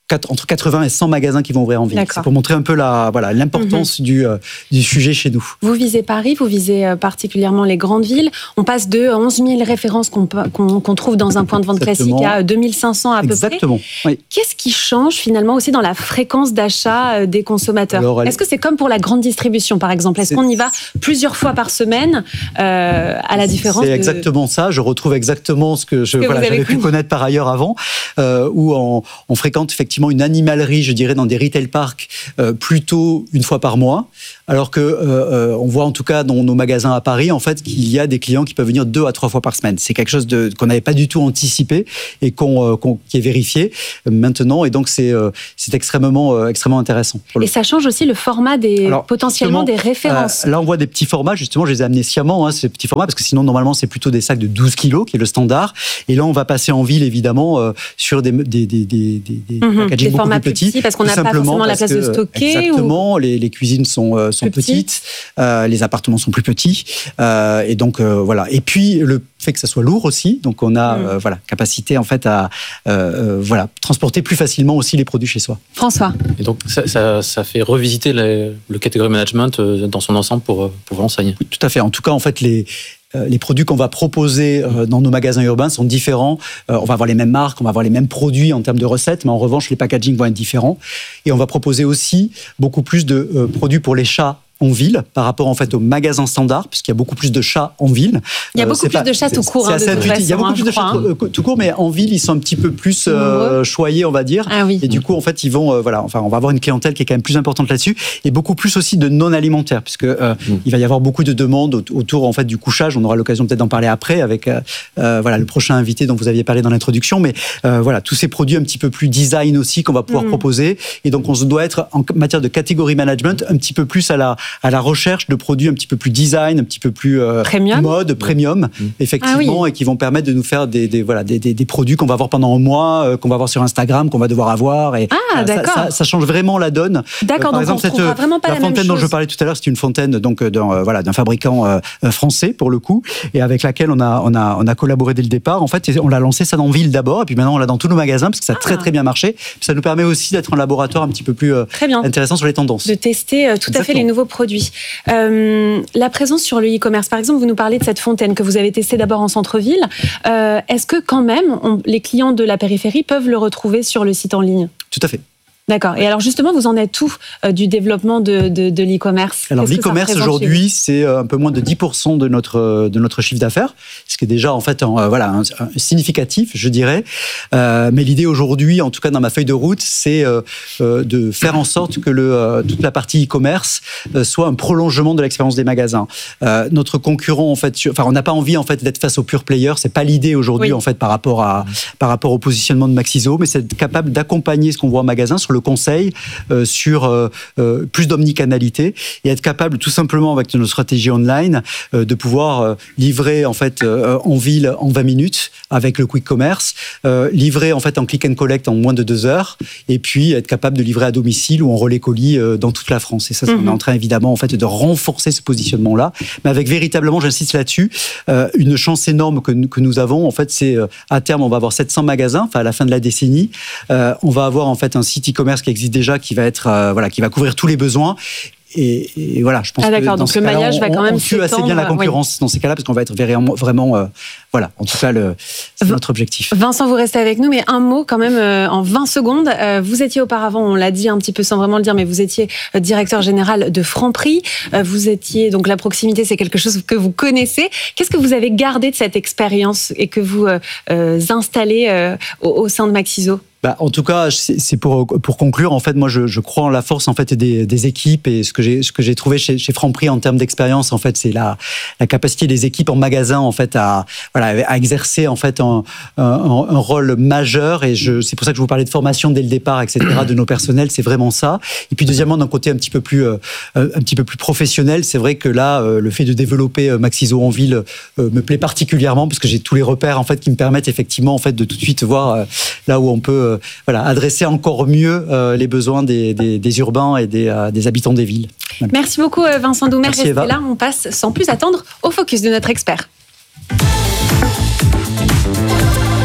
entre quatre-vingts et cent magasins qui vont ouvrir en ville. D'accord. C'est pour montrer un peu la, voilà, l'importance mmh. du, euh, du sujet chez nous. Vous visez Paris, vous visez euh, particulièrement les grandes villes. On passe de onze mille références qu'on, qu'on, qu'on trouve dans un point de vente Exactement. classique à deux mille cinq cents à peu Exactement. près. Oui. Qu'est-ce qui change finalement aussi dans la fréquence d'achat des consommateurs ? Alors, elle... Est-ce que c'est comme pour la grande distribution par exemple ? Est-ce c'est... qu'on y va plusieurs fois par semaine euh, à la différence C'est de... exactement ça. Je retrouve exactement ce que, je, que voilà, j'avais pu connaître par ailleurs avant, euh, où on, on fréquente effectivement une animalerie, je dirais, dans des retail parks euh, plutôt une fois par mois, alors que euh, on voit en tout cas dans nos magasins à Paris, en fait, qu'il y a des clients qui peuvent venir deux à trois fois par semaine. C'est quelque chose de, qu'on n'avait pas du tout anticipé et qu'on, euh, qu'on, qui est vérifié maintenant, et donc c'est, euh, c'est extrêmement, euh, extrêmement intéressant. Et ça change aussi le format des, alors, potentiellement des références. Euh, là, on voit des petits formats, justement, je les ai amenés sciemment, hein, ces petits formats, parce que sinon, normalement, c'est plutôt des sacs de douze kilos, qui est le standard. Et là, on va passer en ville, évidemment, euh, sur des, des, des, des, des mmh. Des formats plus petits, petits parce qu'on n'a pas forcément la place de stocker. Exactement, ou... les, les cuisines sont, euh, sont petites, euh, les appartements sont plus petits, euh, et donc euh, voilà. Et puis le fait que ça soit lourd aussi, donc on a mmh. euh, voilà capacité en fait à euh, voilà transporter plus facilement aussi les produits chez soi. François. Et donc ça, ça, ça fait revisiter les, le category management dans son ensemble pour pour l'enseigne. Oui, tout à fait. En tout cas, en fait les les produits qu'on va proposer dans nos magasins urbains sont différents. On va avoir les mêmes marques, on va avoir les mêmes produits en termes de recettes, mais en revanche, les packagings vont être différents. Et on va proposer aussi beaucoup plus de produits pour les chats en ville par rapport en fait aux magasins standards, puisqu'il y a beaucoup plus de chats en ville. Il y a beaucoup euh, plus pas, de chats tout court. Hein, de façon, il y a beaucoup plus de chats tout, tout court, mais en ville ils sont un petit peu plus euh, choyés, on va dire. Ah oui. Et du coup en fait ils vont, euh, voilà, enfin on va avoir une clientèle qui est quand même plus importante là-dessus, et beaucoup plus aussi de non alimentaires, puisque euh, mmh. il va y avoir beaucoup de demandes autour en fait du couchage. On aura l'occasion peut-être d'en parler après avec euh, euh, voilà le prochain invité dont vous aviez parlé dans l'introduction, mais euh, voilà tous ces produits un petit peu plus design aussi qu'on va pouvoir mmh. proposer. Et donc on doit être en matière de catégorie management un petit peu plus à la à la recherche de produits un petit peu plus design, un petit peu plus euh, premium. mode, premium, mmh. effectivement, ah oui. et qui vont permettre de nous faire des, des, voilà, des, des, des produits qu'on va avoir pendant un mois, euh, qu'on va avoir sur Instagram, qu'on va devoir avoir. Et, ah, euh, d'accord. Ça, ça, ça change vraiment la donne. D'accord, euh, par donc exemple, on cette, vraiment pas la, la fontaine même dont chose. je parlais tout à l'heure, c'est une fontaine donc, d'un, euh, voilà, d'un fabricant euh, français, pour le coup, et avec laquelle on a, on a, on a collaboré dès le départ. En fait, on l'a lancé ça dans ville d'abord, et puis maintenant on l'a dans tous nos magasins, parce que ça a ah. très très bien marché. Puis ça nous permet aussi d'être un laboratoire un petit peu plus euh, intéressant sur les tendances. De tester euh, tout Exactement. à fait les nouveaux produits. Euh, La présence sur le e-commerce, par exemple, vous nous parlez de cette fontaine que vous avez testée d'abord en centre-ville. Euh, est-ce que quand même, on, les clients de la périphérie peuvent le retrouver sur le site en ligne ? Tout à fait. D'accord. Et alors justement, vous en êtes où euh, du développement de, de, de l'e-commerce ? Alors Qu'est-ce l'e-commerce aujourd'hui, c'est un peu moins de dix pour cent de notre de notre chiffre d'affaires, ce qui est déjà en fait un, euh, voilà un, un significatif, je dirais. Euh, mais l'idée aujourd'hui, en tout cas dans ma feuille de route, c'est euh, euh, de faire en sorte que le euh, toute la partie e-commerce euh, soit un prolongement de l'expérience des magasins. Euh, notre concurrent, en fait, sur, enfin, on n'a pas envie en fait d'être face aux pure players. C'est pas l'idée aujourd'hui oui. en fait par rapport à par rapport au positionnement de Maxiso, mais c'est être capable d'accompagner ce qu'on voit en magasin sur le conseil, euh, sur euh, euh, plus d'omnicanalité, et être capable tout simplement avec notre stratégie online euh, de pouvoir euh, livrer en fait euh, en ville en vingt minutes avec le quick commerce, euh, livrer en fait en click and collect en moins de deux heures, et puis être capable de livrer à domicile ou en relais colis euh, dans toute la France. Et ça, mm-hmm. on est en train évidemment en fait de renforcer ce positionnement-là, mais avec véritablement, j'insiste là-dessus, euh, une chance énorme que, que nous avons. En fait, c'est euh, à terme on va avoir sept cents magasins, enfin à la fin de la décennie, euh, on va avoir en fait un site e-commerce qui existe déjà, qui va être euh, voilà, qui va couvrir tous les besoins. Et, et voilà, je pense ah, que dans donc ce le cas-là, maillage on, va quand même on tue assez bien la concurrence oui. dans ces cas-là, parce qu'on va être vraiment, vraiment euh, voilà, en tout cas, le, c'est notre objectif. Vincent, vous restez avec nous, mais un mot quand même euh, en vingt secondes. Euh, vous étiez auparavant, on l'a dit un petit peu sans vraiment le dire, mais vous étiez euh, directeur général de Franprix. Euh, vous étiez, donc la proximité, c'est quelque chose que vous connaissez. Qu'est-ce que vous avez gardé de cette expérience et que vous euh, euh, installez euh, au, au sein de Maxiso ? Bah, en tout cas, c'est pour, pour conclure, en fait, moi, je, je crois en la force en fait, des, des équipes, et ce que j'ai, ce que j'ai trouvé chez, chez Franprix en termes d'expérience, en fait, c'est la, la capacité des équipes en magasin, en fait, à, voilà, à exercer, en fait, un, un, un rôle majeur, et je, c'est pour ça que je vous parlais de formation dès le départ, et cetera, de nos personnels, c'est vraiment ça. Et puis, deuxièmement, d'un côté un petit peu plus, euh, un petit peu plus professionnel, c'est vrai que là, euh, le fait de développer euh, Maxiso en ville euh, me plaît particulièrement, parce que j'ai tous les repères, en fait, qui me permettent effectivement, en fait, de tout de suite voir euh, là où on peut, euh, voilà, adresser encore mieux euh, les besoins des, des, des urbains et des, euh, des habitants des villes. Voilà. Merci beaucoup Vincent Doumer. Merci, restez Eva. là, on passe sans plus attendre au focus de notre expert.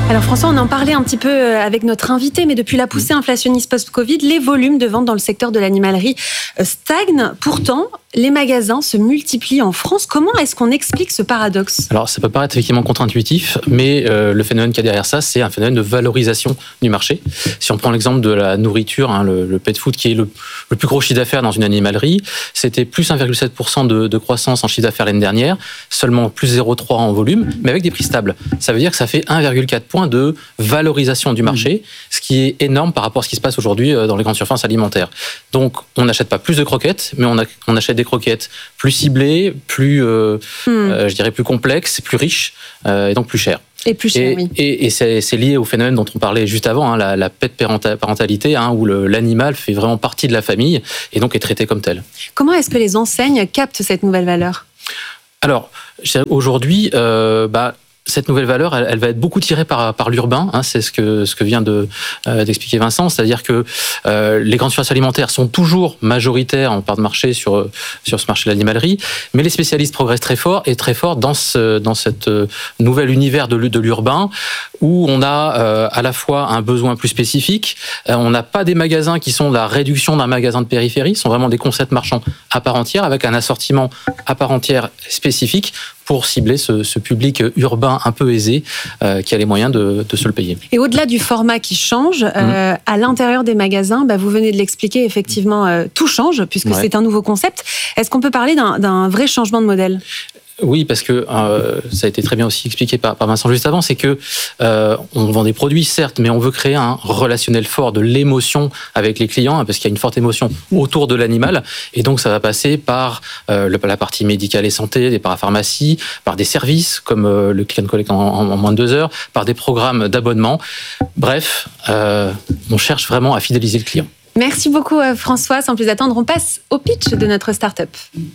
Alors François, on en parlait un petit peu avec notre invité, mais depuis la poussée inflationniste post-Covid, les volumes de vente dans le secteur de l'animalerie stagnent. Pourtant, les magasins se multiplient en France. Comment est-ce qu'on explique ce paradoxe ? Alors, ça peut paraître effectivement contre-intuitif, mais euh, le phénomène qu'il y a derrière ça, c'est un phénomène de valorisation du marché. Si on prend l'exemple de la nourriture, hein, le, le pet food, qui est le, le plus gros chiffre d'affaires dans une animalerie, c'était plus un virgule sept pour cent de, de croissance en chiffre d'affaires l'année dernière, seulement plus zéro virgule trois en volume, mais avec des prix stables. Ça veut dire que ça fait un virgule quatre point de valorisation du marché, ce qui est énorme par rapport à ce qui se passe aujourd'hui dans les grandes surfaces alimentaires. Donc, on n'achète pas plus de croquettes, mais on, a, on achète des croquettes plus ciblées, plus, euh, hmm. euh, je dirais, plus complexes, plus riches, euh, et donc plus chères. Et plus cher, et, oui. Et, et c'est, c'est lié au phénomène dont on parlait juste avant, hein, la, la pet parentalité, hein, où le, l'animal fait vraiment partie de la famille et donc est traité comme tel. Comment est-ce que les enseignes captent cette nouvelle valeur ? Alors, aujourd'hui, euh, bah, cette nouvelle valeur, elle, elle va être beaucoup tirée par, par l'urbain. Hein, c'est ce que, ce que vient de, euh, d'expliquer Vincent. C'est-à-dire que euh, les grandes surfaces alimentaires sont toujours majoritaires en part de marché sur, sur ce marché de l'animalerie, mais les spécialistes progressent très fort et très fort dans, ce, dans cette nouvel univers de, de l'urbain où on a euh, à la fois un besoin plus spécifique. Euh, on n'a pas des magasins qui sont la réduction d'un magasin de périphérie, ce sont vraiment des concepts marchands à part entière avec un assortiment à part entière spécifique pour cibler ce, ce public urbain un peu aisé euh, qui a les moyens de, de se le payer. Et au-delà du format qui change, mmh. euh, à l'intérieur des magasins, bah, vous venez de l'expliquer, effectivement, euh, tout change puisque ouais. c'est un nouveau concept. Est-ce qu'on peut parler d'un, d'un vrai changement de modèle ? Oui, parce que euh, ça a été très bien aussi expliqué par, par Vincent juste avant, c'est que euh, on vend des produits certes, mais on veut créer un relationnel fort, de l'émotion avec les clients, hein, parce qu'il y a une forte émotion autour de l'animal, et donc ça va passer par euh, le, la partie médicale et santé, des parapharmacies, par des services comme euh, le click and collect en, en, en moins de deux heures, par des programmes d'abonnement. Bref, euh, on cherche vraiment à fidéliser le client. Merci beaucoup François. Sans plus attendre, on passe au pitch de notre start-up.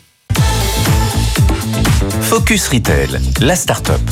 Focus Retail, la start-up.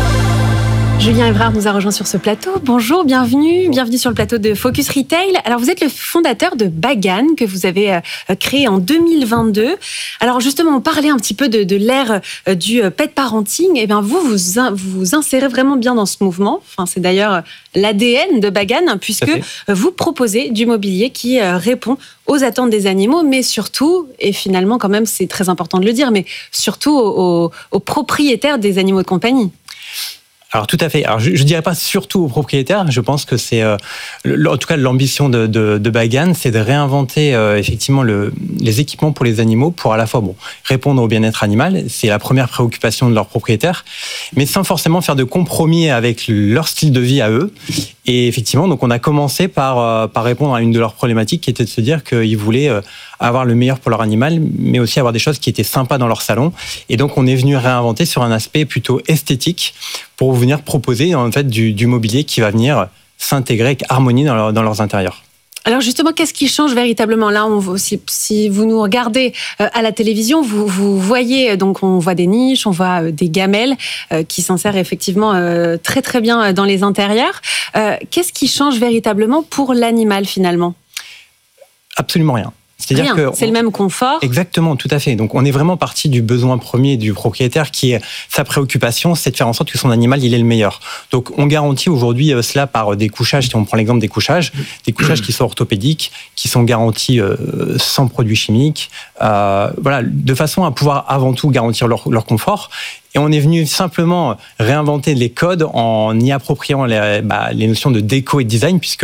Julien Evrard nous a rejoint sur ce plateau. Bonjour, bienvenue, bienvenue sur le plateau de Focus Retail. Alors vous êtes le fondateur de Bagan que vous avez euh, créé en deux mille vingt-deux. Alors justement, on parlait un petit peu de, de l'ère euh, du pet parenting. Et bien vous, vous in, vous insérez vraiment bien dans ce mouvement. Enfin, c'est d'ailleurs l'A D N de Bagan puisque vous proposez du mobilier qui euh, répond aux attentes des animaux, mais surtout, et finalement quand même c'est très important de le dire, mais surtout aux, aux, aux propriétaires des animaux de compagnie. Alors tout à fait. Alors je, je dirais pas surtout aux propriétaires. Je pense que c'est, euh, le, en tout cas, l'ambition de, de, de Bagan, c'est de réinventer euh, effectivement le, les équipements pour les animaux, pour à la fois bon répondre au bien-être animal. C'est la première préoccupation de leurs propriétaires, mais sans forcément faire de compromis avec leur style de vie à eux. Et effectivement, donc on a commencé par euh, par répondre à une de leurs problématiques, qui était de se dire qu'ils voulaient euh, avoir le meilleur pour leur animal, mais aussi avoir des choses qui étaient sympas dans leur salon. Et donc on est venu réinventer sur un aspect plutôt esthétique, pour venir proposer en fait du, du mobilier qui va venir s'intégrer avec harmonie dans, leur, dans leurs intérieurs. Alors justement, qu'est-ce qui change véritablement ? Là, on, si, si vous nous regardez à la télévision, vous, vous voyez, donc on voit des niches, on voit des gamelles euh, qui s'insèrent effectivement euh, très très bien dans les intérieurs. Euh, qu'est-ce qui change véritablement pour l'animal finalement ? Absolument rien. C'est-à-dire Rien, que c'est on... le même confort. Exactement, tout à fait. Donc on est vraiment parti du besoin premier du propriétaire, qui est sa préoccupation, c'est de faire en sorte que son animal il est le meilleur. Donc on garantit aujourd'hui cela par des couchages. Si on prend l'exemple des couchages, des couchages qui sont orthopédiques, qui sont garantis euh, sans produits chimiques, euh, voilà, de façon à pouvoir avant tout garantir leur, leur confort. Et on est venu simplement réinventer les codes en y appropriant les, bah, les notions de déco et de design, puisque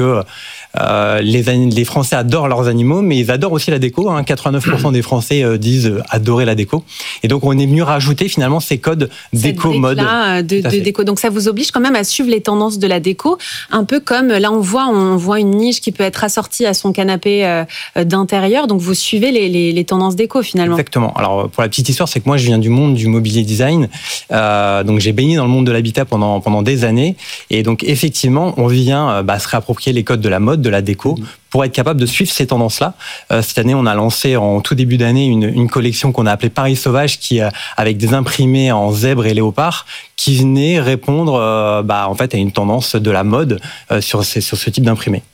euh, les, les Français adorent leurs animaux, mais ils adorent aussi la déco. Hein. quatre-vingt-neuf pour cent des Français euh, disent adorer la déco. Et donc, on est venu rajouter finalement ces codes déco mode. De, de déco. Donc, ça vous oblige quand même à suivre les tendances de la déco. Un peu comme là, on voit, on voit une niche qui peut être assortie à son canapé euh, d'intérieur. Donc, vous suivez les, les, les tendances déco finalement. Exactement. Alors, pour la petite histoire, c'est que moi, je viens du monde du mobilier design. Euh, donc j'ai baigné dans le monde de l'habitat pendant pendant des années, et donc effectivement on vient bah, se réapproprier les codes de la mode, de la déco, pour être capable de suivre ces tendances-là. Euh, cette année, on a lancé en tout début d'année une, une collection qu'on a appelée Paris Sauvage, qui euh, avec des imprimés en zèbre et léopard, qui venait répondre euh, bah, en fait à une tendance de la mode euh, sur ces, sur ce type d'imprimé.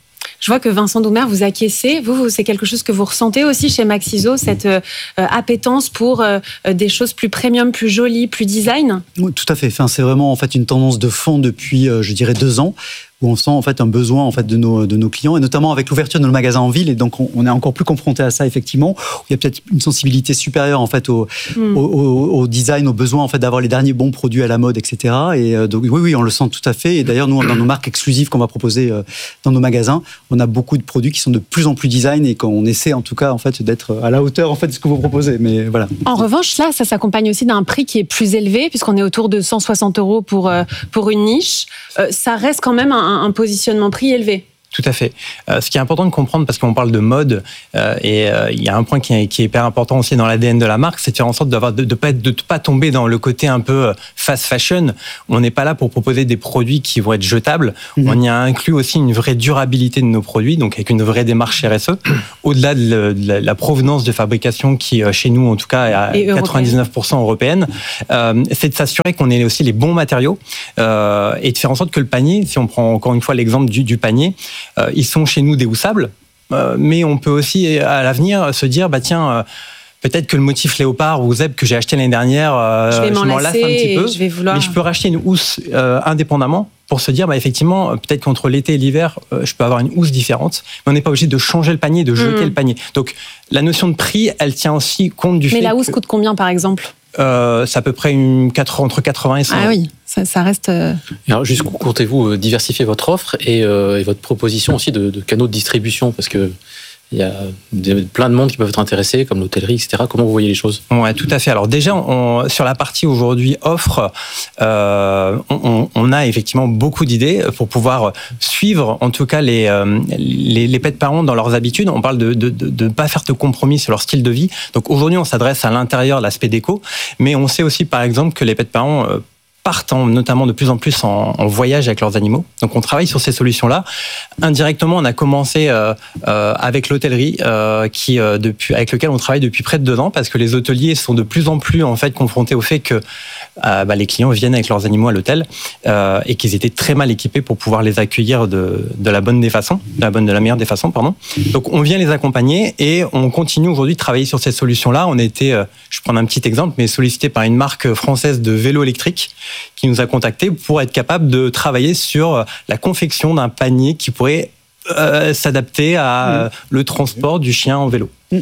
Je vois que Vincent Doumer, vous acquiescez. Vous, vous, c'est quelque chose que vous ressentez aussi chez Maxiso, cette euh, appétence pour euh, des choses plus premium, plus jolies, plus design? Oui, tout à fait. Enfin, c'est vraiment en fait une tendance de fond depuis, euh, je dirais, deux ans. Où on sent en fait un besoin en fait de nos de nos clients, et notamment avec l'ouverture de nos magasins en ville, et donc on, on est encore plus confronté à ça effectivement. Où il y a peut-être une sensibilité supérieure en fait au, mm. au, au, au design, au besoin en fait d'avoir les derniers bons produits à la mode, et cetera. Et euh, donc oui oui on le sent tout à fait. Et d'ailleurs nous dans nos marques exclusives qu'on va proposer euh, dans nos magasins, on a beaucoup de produits qui sont de plus en plus design, et qu'on essaie en tout cas en fait d'être à la hauteur en fait de ce que vous proposez. Mais voilà. En revanche là, ça s'accompagne aussi d'un prix qui est plus élevé puisqu'on est autour de cent soixante euros pour euh, pour une niche. Euh, ça reste quand même un un positionnement prix élevé. Tout à fait. Euh, ce qui est important de comprendre, parce qu'on parle de mode, euh, et euh, il y a un point qui est, qui est hyper important aussi dans l'A D N de la marque, c'est de faire en sorte d'avoir, de ne pas, de pas tomber dans le côté un peu fast fashion. On n'est pas là pour proposer des produits qui vont être jetables. Mmh. On y a inclus aussi une vraie durabilité de nos produits, donc avec une vraie démarche R S E, au-delà de, de la provenance de fabrication qui, chez nous en tout cas, est à et quatre-vingt-dix-neuf pour cent européenne. Euh, c'est de s'assurer qu'on ait aussi les bons matériaux, euh, et de faire en sorte que le panier, si on prend encore une fois l'exemple du, du panier, Euh, ils sont chez nous déhoussables, euh, mais on peut aussi à l'avenir se dire bah tiens euh, peut-être que le motif léopard ou zèbre que j'ai acheté l'année dernière, euh, je, vais m'en je m'en lasse un petit peu, je vais vouloir... mais je peux racheter une housse euh, indépendamment pour se dire bah effectivement peut-être qu'entre l'été et l'hiver euh, je peux avoir une housse différente, mais on n'est pas obligé de changer le panier, de jeter mmh. le panier. Donc la notion de prix, elle tient aussi compte du mais fait. Mais la housse que, coûte combien par exemple? Euh, c'est à peu près une, quatre, entre quatre-vingts et cent. Ah oui, ça, ça reste... Euh... Alors, jusqu'où comptez-vous diversifier votre offre et, euh, et votre proposition aussi de, de canaux de distribution? Parce que il y a plein de monde qui peuvent être intéressés, comme l'hôtellerie, et cetera. Comment vous voyez les choses? Ouais, tout à fait. Alors déjà, on, sur la partie aujourd'hui offre, euh, on, on a effectivement beaucoup d'idées pour pouvoir suivre, en tout cas, les, les, les pets parents dans leurs habitudes. On parle de, de, de, de ne pas faire de compromis sur leur style de vie. Donc aujourd'hui, on s'adresse à l'intérieur, l'aspect déco, mais on sait aussi, par exemple, que les pets parents euh, partent en, notamment de plus en plus en, en voyage avec leurs animaux. Donc on travaille sur ces solutions-là. Indirectement, on a commencé euh, euh, avec l'hôtellerie, euh, qui euh, depuis avec lequel on travaille depuis près de deux ans, parce que les hôteliers sont de plus en plus en fait confrontés au fait que euh, bah, les clients viennent avec leurs animaux à l'hôtel, euh, et qu'ils étaient très mal équipés pour pouvoir les accueillir de, de la bonne des façons, de la bonne de la meilleure des façons, pardon. Donc on vient les accompagner et on continue aujourd'hui de travailler sur ces solutions-là. On a été, euh, je prends un petit exemple, mais sollicité par une marque française de vélo électrique qui nous a contactés pour être capable de travailler sur la confection d'un panier qui pourrait euh, s'adapter à mmh. le transport du chien en vélo. Mmh.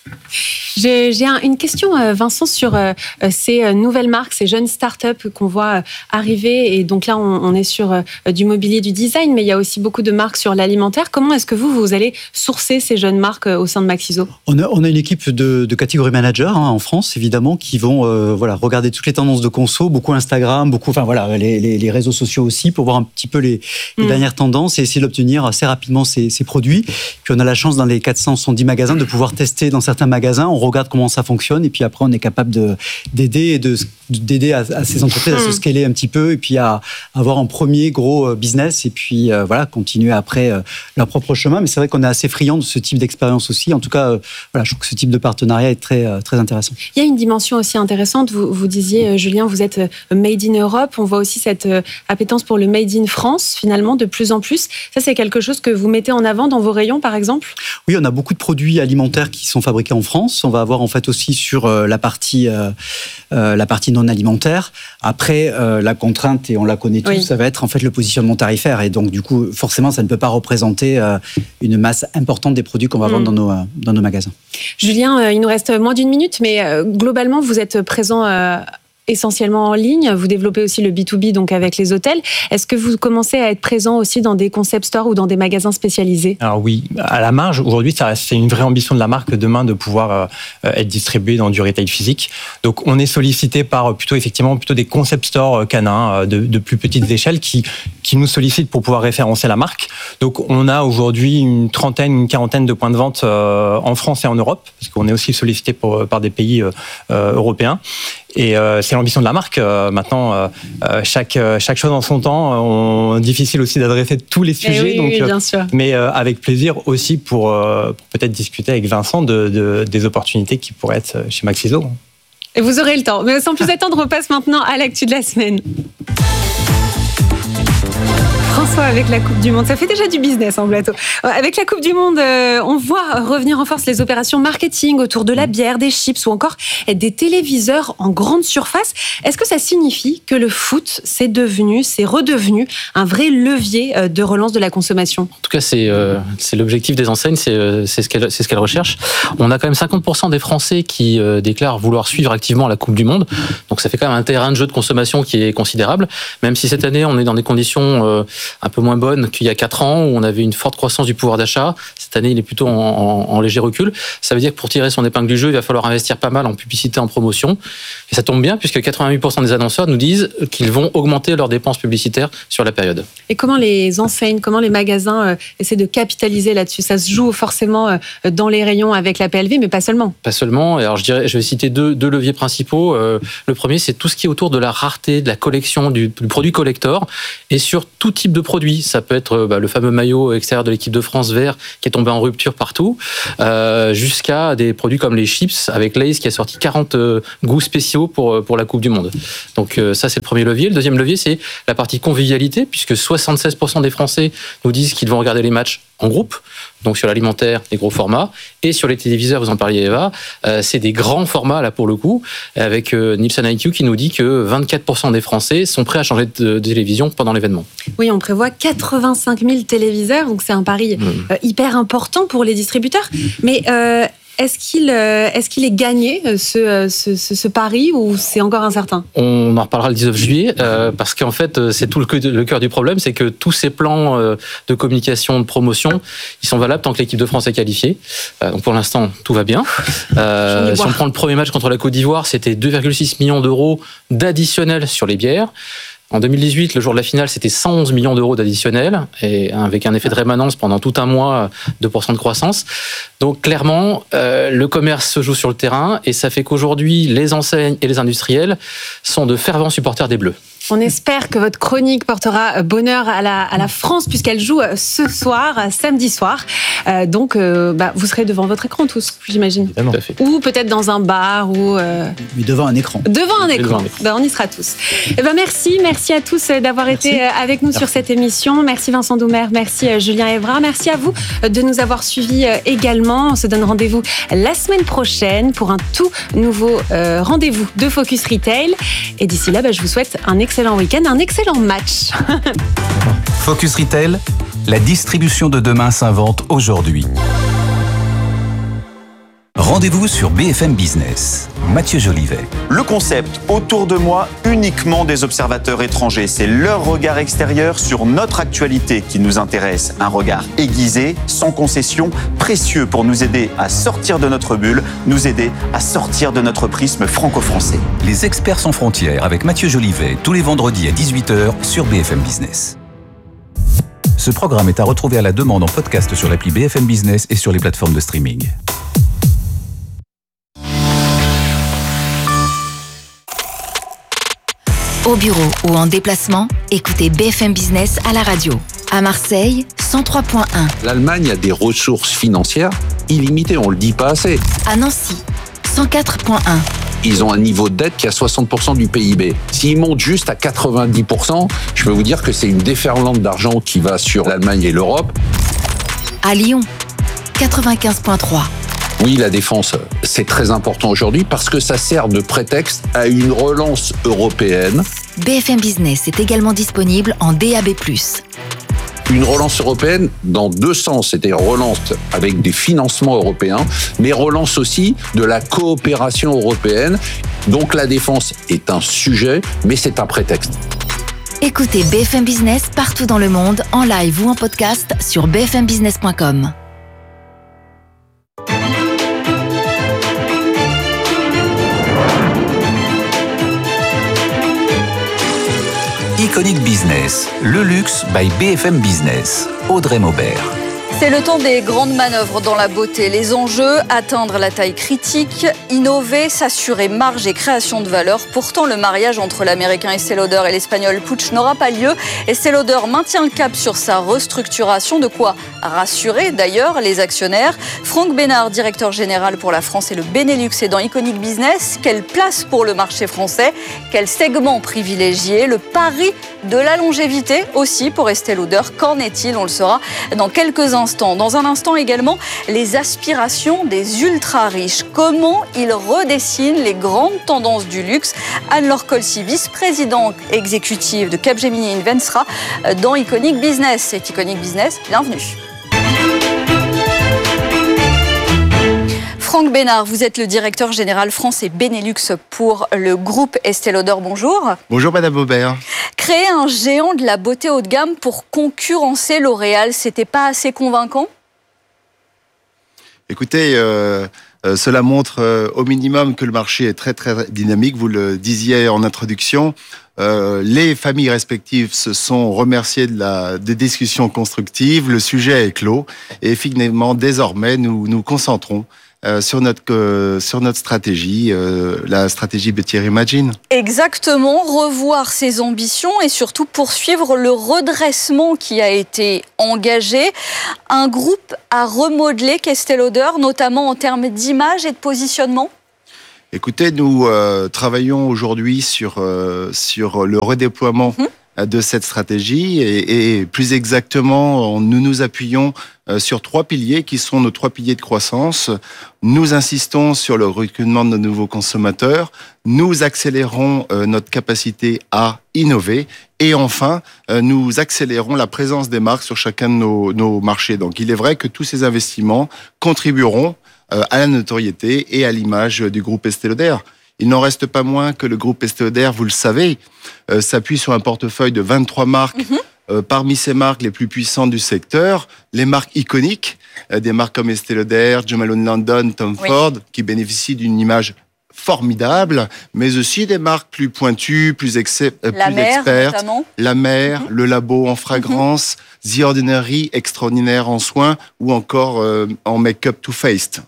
J'ai, j'ai un, une question, Vincent, sur euh, ces nouvelles marques, ces jeunes startups qu'on voit arriver. Et donc là, on, on est sur euh, du mobilier, du design, mais il y a aussi beaucoup de marques sur l'alimentaire. Comment est-ce que vous, vous allez sourcer ces jeunes marques au sein de Maxiso? On a, on a une équipe de, de catégorie manager hein, en France, évidemment, qui vont euh, voilà, regarder toutes les tendances de conso, beaucoup Instagram, beaucoup, enfin voilà, les, les, les réseaux sociaux aussi, pour voir un petit peu les, les mmh. dernières tendances et essayer d'obtenir assez rapidement ces, ces produits. Puis on a la chance, dans les quatre cent soixante-dix magasins, de pouvoir tester dans certains magasins. On regarde comment ça fonctionne et puis après on est capable de, d'aider et de, d'aider à, à ces entreprises à se scaler un petit peu et puis à, à avoir un premier gros business et puis euh, voilà, continuer après euh, leur propre chemin. Mais c'est vrai qu'on est assez friand de ce type d'expérience aussi. En tout cas, euh, voilà, je trouve que ce type de partenariat est très, euh, très intéressant. Il y a une dimension aussi intéressante. Vous, vous disiez, euh, Julien, vous êtes made in Europe. On voit aussi cette euh, appétence pour le made in France, finalement, de plus en plus. Ça, c'est quelque chose que vous mettez en avant dans vos rayons, par exemple? Oui, on a beaucoup de produits alimentaires qui sont fabriqués en France. On va avoir en fait aussi sur euh, la partie euh, euh, la partie non alimentaire. Après, euh, la contrainte, et on la connaît tous, oui. ça va être en fait le positionnement tarifaire. Et donc, du coup, forcément, ça ne peut pas représenter euh, une masse importante des produits qu'on va mmh. vendre dans nos, euh, dans nos magasins. Julien, euh, il nous reste moins d'une minute, mais euh, globalement, vous êtes présent euh, essentiellement en ligne. Vous développez aussi le B deux B, donc avec les hôtels. Est-ce que vous commencez à être présent aussi dans des concept stores ou dans des magasins spécialisés? Alors oui, à la marge, aujourd'hui, ça reste, c'est une vraie ambition de la marque demain de pouvoir euh, être distribué dans du retail physique. Donc on est sollicité par plutôt effectivement plutôt des concept stores canins de, de plus petites échelles qui qui nous sollicitent pour pouvoir référencer la marque. Donc on a aujourd'hui une trentaine, une quarantaine de points de vente euh, en France et en Europe, parce qu'on est aussi sollicité pour, par des pays euh, européens. Et euh, c'est l'ambition de la marque. Euh, maintenant, euh, chaque chaque chose en son temps. On, difficile aussi d'adresser tous les sujets. Oui, donc, oui, bien sûr. Mais euh, avec plaisir aussi pour, euh, pour peut-être discuter avec Vincent de, de des opportunités qui pourraient être chez Maxiso. Et vous aurez le temps. Mais sans plus attendre, on passe maintenant à l'actu de la semaine. François, avec la Coupe du Monde, ça fait déjà du business en plateau. Avec la Coupe du Monde, on voit revenir en force les opérations marketing autour de la bière, des chips ou encore des téléviseurs en grande surface. Est-ce que ça signifie que le foot, c'est devenu, c'est redevenu un vrai levier de relance de la consommation ? En tout cas, c'est, euh, c'est l'objectif des enseignes, c'est, euh, c'est, ce qu'elles, c'est ce qu'elles recherchent. On a quand même cinquante pour cent des Français qui euh, déclarent vouloir suivre activement la Coupe du Monde. Donc ça fait quand même un terrain de jeu de consommation qui est considérable. Même si cette année, on est dans des conditions euh, un peu moins bonnes qu'il y a quatre ans, où on avait une forte croissance du pouvoir d'achat. Cette année, il est plutôt en, en, en léger recul. Ça veut dire que pour tirer son épingle du jeu, il va falloir investir pas mal en publicité, en promotion. Et ça tombe bien, puisque quatre-vingt-huit pour cent des annonceurs nous disent qu'ils vont augmenter leurs dépenses publicitaires sur la période. Et comment les enseignes, comment les magasins euh, essaient de capitaliser là-dessus ? Ça se joue forcément euh, dans les rayons avec la P L V, mais pas seulement. Pas seulement. Alors je dirais, je vais citer deux, deux leviers principaux. Euh, le premier, c'est tout ce qui est autour de la rareté, de la collection, du, du produit collector, et sur tout type de produit. Ça peut être bah, le fameux maillot extérieur de l'équipe de France vert qui est tombé en rupture partout, euh, jusqu'à des produits comme les chips avec Lay's qui a sorti quarante euh, goûts spéciaux pour, pour la Coupe du Monde. Donc euh, ça, c'est le premier levier. Le deuxième levier, c'est la partie convivialité, puisque soixante-seize pour cent des Français nous disent qu'ils vont regarder les matchs en groupe, donc sur l'alimentaire, des gros formats, et sur les téléviseurs, vous en parliez Eva, euh, c'est des grands formats là pour le coup, avec euh, Nielsen I Q qui nous dit que vingt-quatre pour cent des Français sont prêts à changer de, de télévision pendant l'événement. Oui, on prévoit quatre-vingt-cinq mille téléviseurs, donc c'est un pari mmh. euh, hyper important pour les distributeurs, mais euh, Est-ce qu'il, est-ce qu'il est gagné, ce, ce, ce, ce pari, ou c'est encore incertain ? On en reparlera le dix-neuf juillet, euh, parce qu'en fait, c'est tout le, le cœur du problème, c'est que tous ces plans euh, de communication, de promotion, ils sont valables tant que l'équipe de France est qualifiée. Euh, donc pour l'instant, tout va bien. Euh, si on prend le premier match contre la Côte d'Ivoire, c'était deux virgule six millions d'euros d'additionnel sur les bières. En deux mille dix-huit, le jour de la finale, c'était cent onze millions d'euros d'additionnel, et avec un effet de rémanence pendant tout un mois, deux pour cent de croissance. Donc clairement, euh, le commerce se joue sur le terrain, et ça fait qu'aujourd'hui, les enseignes et les industriels sont de fervents supporters des Bleus. On espère que votre chronique portera bonheur à la, à la France, puisqu'elle joue ce soir, samedi soir. Euh, donc, euh, bah, vous serez devant votre écran tous, j'imagine. Évidemment. Ou peut-être dans un bar. Ou euh... Mais devant un écran. Devant un écran. Devant un écran. Bah, on y sera tous. Et ben, merci, merci à tous d'avoir merci. été avec nous merci. sur cette émission. Merci Vincent Doumer, merci Julien Evra. Merci à vous de nous avoir suivis également. On se donne rendez-vous la semaine prochaine pour un tout nouveau euh, rendez-vous de Focus Retail. Et d'ici là, bah, je vous souhaite un excellent week-end, un excellent match. Focus Retail, la distribution de demain s'invente aujourd'hui. Rendez-vous sur B F M Business. Mathieu Jolivet. Le concept, autour de moi, uniquement des observateurs étrangers. C'est leur regard extérieur sur notre actualité qui nous intéresse. Un regard aiguisé, sans concession, précieux pour nous aider à sortir de notre bulle, nous aider à sortir de notre prisme franco-français. Les experts sans frontières avec Mathieu Jolivet, tous les vendredis à dix-huit heures sur B F M Business. Ce programme est à retrouver à la demande en podcast sur l'appli B F M Business et sur les plateformes de streaming. Au bureau ou en déplacement, écoutez B F M Business à la radio. À Marseille, cent trois point un. L'Allemagne a des ressources financières illimitées, on ne le dit pas assez. À Nancy, cent quatre point un. Ils ont un niveau de dette qui a soixante pour cent du P I B. S'ils montent juste à quatre-vingt-dix pour cent, je peux vous dire que c'est une déferlante d'argent qui va sur l'Allemagne et l'Europe. À Lyon, quatre-vingt-quinze point trois. Oui, la défense, c'est très important aujourd'hui parce que ça sert de prétexte à une relance européenne. B F M Business est également disponible en D A B plus. Une relance européenne dans deux sens, c'est-à-dire relance avec des financements européens, mais relance aussi de la coopération européenne. Donc la défense est un sujet, mais c'est un prétexte. Écoutez B F M Business partout dans le monde, en live ou en podcast sur b f m business point com. Iconic Business, le luxe by B F M Business. Audrey Maubert. C'est le temps des grandes manœuvres dans la beauté. Les enjeux, atteindre la taille critique, innover, s'assurer marge et création de valeur. Pourtant, le mariage entre l'américain Estée Lauder et l'espagnol Puig n'aura pas lieu. Estée Lauder maintient le cap sur sa restructuration, de quoi rassurer d'ailleurs les actionnaires. Franck Bénard, directeur général pour la France et le Benelux, est dans Iconic Business. Quelle place pour le marché français? Quel segment privilégié? Le pari de la longévité aussi pour Estée Lauder. Qu'en est-il? On le saura dans quelques instants. Dans un instant également, les aspirations des ultra-riches. Comment ils redessinent les grandes tendances du luxe? Anne-Laure Colcy, vice-présidente exécutive de Capgemini Invent, sera dans Iconic Business. C'est Iconic Business, bienvenue. Franck Bénard, vous êtes le directeur général France et Benelux pour le groupe Estée Lauder. Bonjour. Bonjour Madame Aubert. Créer un géant de la beauté haut de gamme pour concurrencer L'Oréal, c'était pas assez convaincant? Écoutez, euh, euh, cela montre euh, au minimum que le marché est très très dynamique. Vous le disiez en introduction. Euh, les familles respectives se sont remerciées de la, des discussions constructives. Le sujet est clos. Et finalement, désormais, nous nous concentrons Euh, sur notre euh, sur notre stratégie, euh, la stratégie Beauty Reimagined. Exactement, revoir ses ambitions et surtout poursuivre le redressement qui a été engagé. Un groupe à remodeler qu'Estée Lauder, notamment en termes d'image et de positionnement. Écoutez, nous euh, travaillons aujourd'hui sur euh, sur le redéploiement mmh. de cette stratégie et, et plus exactement, nous nous appuyons sur trois piliers qui sont nos trois piliers de croissance. Nous insistons sur le recrutement de nos nouveaux consommateurs. Nous accélérons euh, notre capacité à innover. Et enfin, euh, nous accélérons la présence des marques sur chacun de nos, nos marchés. Donc, il est vrai que tous ces investissements contribueront euh, à la notoriété et à l'image du groupe Estée Lauder. Il n'en reste pas moins que le groupe Estée Lauder, vous le savez, euh, s'appuie sur un portefeuille de vingt-trois marques. Mmh. Euh, parmi ces marques les plus puissantes du secteur, les marques iconiques, euh, des marques comme Estée Lauder, Jo Malone London, Tom oui. Ford, qui bénéficient d'une image formidable, mais aussi des marques plus pointues, plus, ex- euh, la plus mer, expertes. Notamment. La Mer, mm-hmm. le Labo en fragrance, mm-hmm. The Ordinary, extraordinaire en soins, ou encore euh, en make-up Too Faced.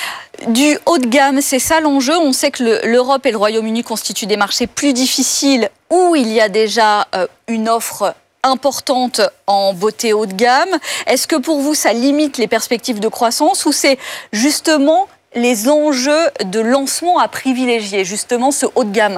Du haut de gamme, c'est ça l'enjeu. On sait que le, l'Europe et le Royaume-Uni constituent des marchés plus difficiles où il y a déjà euh, une offre importante en beauté haut de gamme. Est-ce que pour vous, ça limite les perspectives de croissance ou c'est justement les enjeux de lancement à privilégier, justement ce haut de gamme?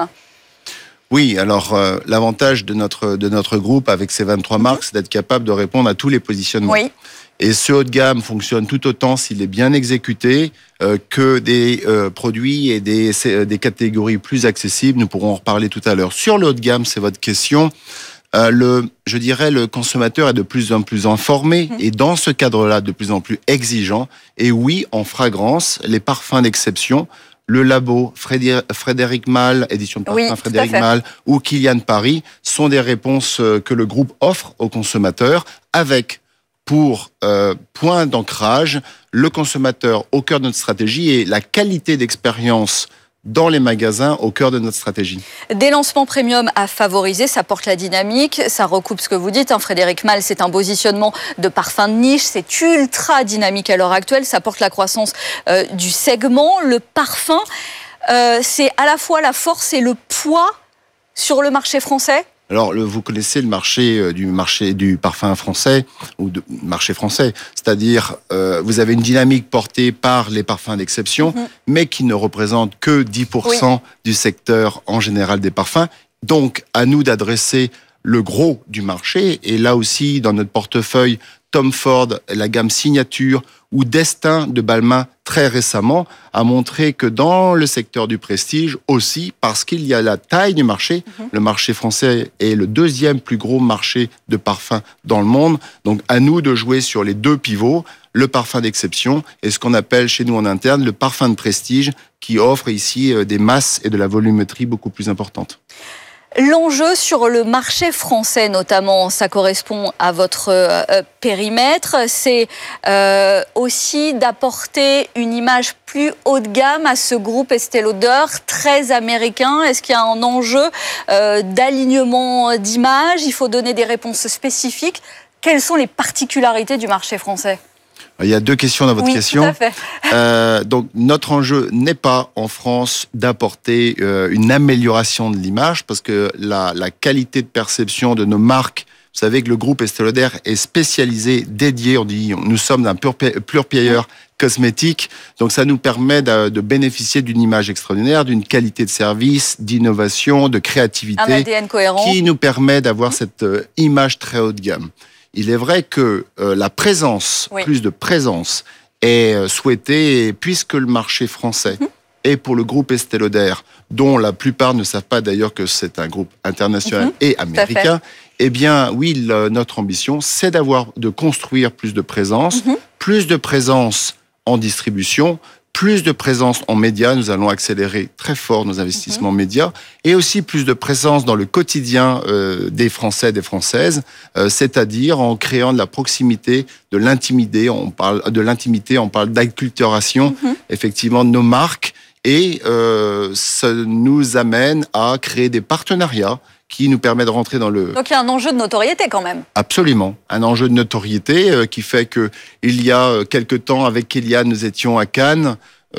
Oui, alors euh, l'avantage de notre, de notre groupe avec ces vingt-trois mmh. marques, c'est d'être capable de répondre à tous les positionnements. Oui. Et ce haut de gamme fonctionne tout autant s'il est bien exécuté euh, que des euh, produits et des, des catégories plus accessibles. Nous pourrons en reparler tout à l'heure. Sur le haut de gamme, c'est votre question. Euh, le, je dirais, le consommateur est de plus en plus informé mmh. et dans ce cadre-là, de plus en plus exigeant. Et oui, en fragrance, les parfums d'exception, le Labo, Frédéric, Frédéric Malle, édition de parfum oui, Frédéric Malle, ou Kilian Paris, sont des réponses que le groupe offre aux consommateurs avec, pour euh, point d'ancrage, le consommateur au cœur de notre stratégie et la qualité d'expérience dans les magasins au cœur de notre stratégie. Des lancements premium à favoriser, ça porte la dynamique, ça recoupe ce que vous dites. Hein, Frédéric Malle, c'est un positionnement de parfum de niche, c'est ultra dynamique à l'heure actuelle, ça porte la croissance euh, du segment. Le parfum, euh, c'est à la fois la force et le poids sur le marché français. Alors, le, vous connaissez le marché euh, du marché du parfum français ou du marché français, c'est-à-dire euh, vous avez une dynamique portée par les parfums d'exception, mmh. mais qui ne représente que dix pour cent oui. du secteur en général des parfums. Donc, à nous d'adresser le gros du marché. Et là aussi, dans notre portefeuille, Tom Ford, la gamme Signature ou Destin de Balmain très récemment a montré que dans le secteur du prestige aussi, parce qu'il y a la taille du marché, mmh. le marché français est le deuxième plus gros marché de parfums dans le monde. Donc à nous de jouer sur les deux pivots, le parfum d'exception et ce qu'on appelle chez nous en interne le parfum de prestige qui offre ici des masses et de la volumétrie beaucoup plus importantes. L'enjeu sur le marché français, notamment, ça correspond à votre euh, périmètre, c'est euh, aussi d'apporter une image plus haut de gamme à ce groupe Estée Lauder, très américain. Est-ce qu'il y a un enjeu euh, d'alignement d'image? Il faut donner des réponses spécifiques. Quelles sont les particularités du marché français ? Il y a deux questions dans votre oui, question. Tout à fait. Euh, donc, notre enjeu n'est pas en France d'apporter euh, une amélioration de l'image, parce que la, la qualité de perception de nos marques, vous savez que le groupe Estée Lauder est spécialisé, dédié, on dit, nous sommes un pure, pure player cosmétique, donc ça nous permet de, de bénéficier d'une image extraordinaire, d'une qualité de service, d'innovation, de créativité, un A D N cohérent, qui nous permet d'avoir cette euh, image très haut de gamme. Il est vrai que euh, la présence, oui. plus de présence, est euh, souhaitée, puisque le marché français mmh. est pour le groupe Estée Lauder, dont la plupart ne savent pas d'ailleurs que c'est un groupe international mmh. et américain. Eh bien, oui, le, notre ambition, c'est d'avoir, de construire plus de présence, mmh. plus de présence en distribution, plus de présence en médias. Nous allons accélérer très fort nos investissements mmh. médias, et aussi plus de présence dans le quotidien euh, des Français et des Françaises, euh, c'est-à-dire en créant de la proximité, de l'intimité. On parle de l'intimité, on parle d'acculturation, mmh. effectivement, de nos marques, et euh, ça nous amène à créer des partenariats qui nous permet de rentrer dans le... Donc il y a un enjeu de notoriété quand même. Absolument, un enjeu de notoriété euh, qui fait que il y a euh, quelque temps, avec Kéliane, nous étions à Cannes.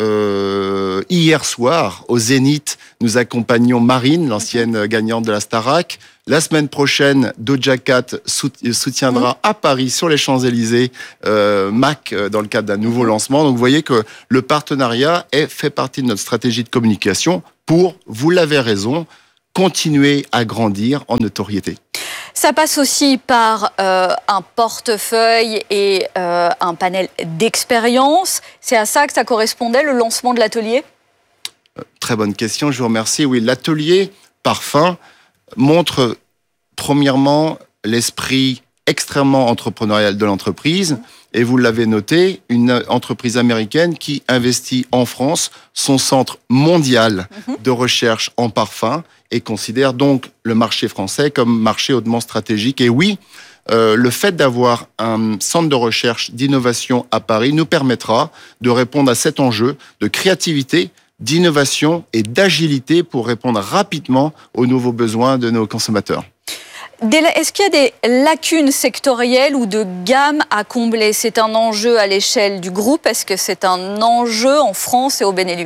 Euh, hier soir, au Zénith, nous accompagnons Marine, l'ancienne gagnante de la Starac. La semaine prochaine, Doja Cat soutiendra mmh. à Paris, sur les Champs-Élysées, euh, Mac, dans le cadre d'un nouveau lancement. Donc vous voyez que le partenariat est, fait partie de notre stratégie de communication pour, vous l'avez raison, continuer à grandir en notoriété. Ça passe aussi par euh, un portefeuille et euh, un panel d'expérience. C'est à ça que ça correspondait, le lancement de l'atelier ? euh, Très bonne question, je vous remercie. Oui, l'atelier parfum montre premièrement l'esprit extrêmement entrepreneurial de l'entreprise. Et vous l'avez noté, une entreprise américaine qui investit en France son centre mondial de recherche en parfum et considère donc le marché français comme marché hautement stratégique. Et oui, euh, le fait d'avoir un centre de recherche d'innovation à Paris nous permettra de répondre à cet enjeu de créativité, d'innovation et d'agilité pour répondre rapidement aux nouveaux besoins de nos consommateurs. Est-ce qu'il y a des lacunes sectorielles ou de gamme à combler ? C'est un enjeu à l'échelle du groupe. Est-ce que c'est un enjeu en France et au Benelux ?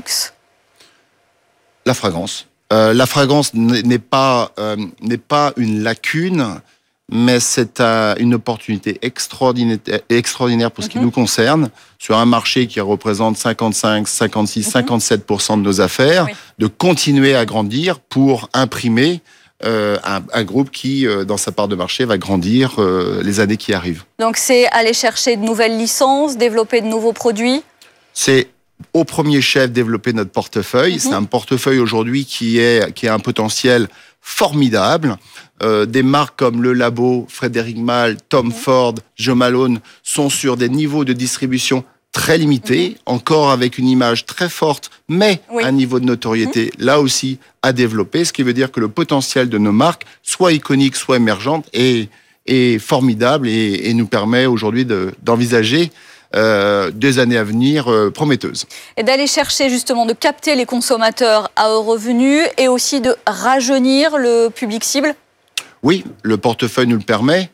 La fragrance. Euh, la fragrance n'est pas, euh, n'est pas une lacune, mais c'est euh, une opportunité extraordinaire, extraordinaire pour ce qui mm-hmm. nous concerne, sur un marché qui représente cinquante-cinq, cinquante-six, mm-hmm. cinquante-sept pour cent de nos affaires, oui. de continuer à grandir pour imprimer Euh, un, un groupe qui, euh, dans sa part de marché, va grandir euh, les années qui arrivent. Donc c'est aller chercher de nouvelles licences, développer de nouveaux produits ? C'est au premier chef développer notre portefeuille. Mm-hmm. C'est un portefeuille aujourd'hui qui, est, qui a un potentiel formidable. Euh, des marques comme Le Labo, Frédéric Malle, Tom mm-hmm. Ford, Jo Malone sont sur des niveaux de distribution très limité, mmh. encore avec une image très forte, mais oui. un niveau de notoriété, mmh. là aussi, à développer, ce qui veut dire que le potentiel de nos marques, soit iconique, soit émergente, est, est formidable et, et nous permet aujourd'hui de, d'envisager euh, des années à venir euh, prometteuses. Et d'aller chercher justement, de capter les consommateurs à haut revenu et aussi de rajeunir le public cible ? Oui, le portefeuille nous le permet.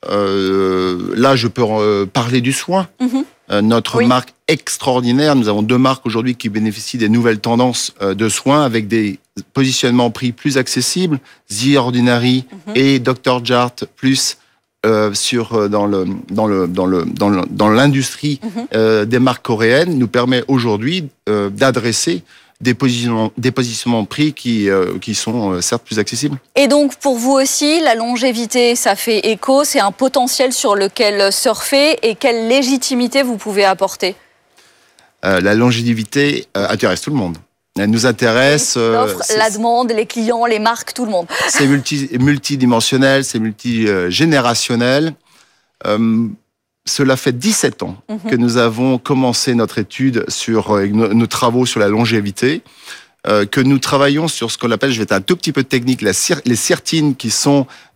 Euh, là, je peux euh, parler du soin. Mmh. Euh, notre oui. marque extraordinaire. Nous avons deux marques aujourd'hui qui bénéficient des nouvelles tendances euh, de soins avec des positionnements prix plus accessibles. The Ordinary mmh. et docteur Jart plus euh, sur euh, dans le dans le dans le dans le, dans l'industrie mmh. euh, des marques coréennes nous permet aujourd'hui euh, d'adresser des positionnements, des positionnements prix qui, euh, qui sont euh, certes plus accessibles. Et donc, pour vous aussi, la longévité, ça fait écho, c'est un potentiel sur lequel surfer, et quelle légitimité vous pouvez apporter ? euh, La longévité euh, intéresse tout le monde. Elle nous intéresse... L'offre, euh, la demande, les clients, les marques, tout le monde. C'est multi, multidimensionnel, c'est multigénérationnel. Euh, Cela fait dix-sept ans mmh. que nous avons commencé notre étude sur euh, nos, nos travaux sur la longévité, euh, que nous travaillons sur ce qu'on appelle, je vais être un tout petit peu technique, la, les sirtines qui sont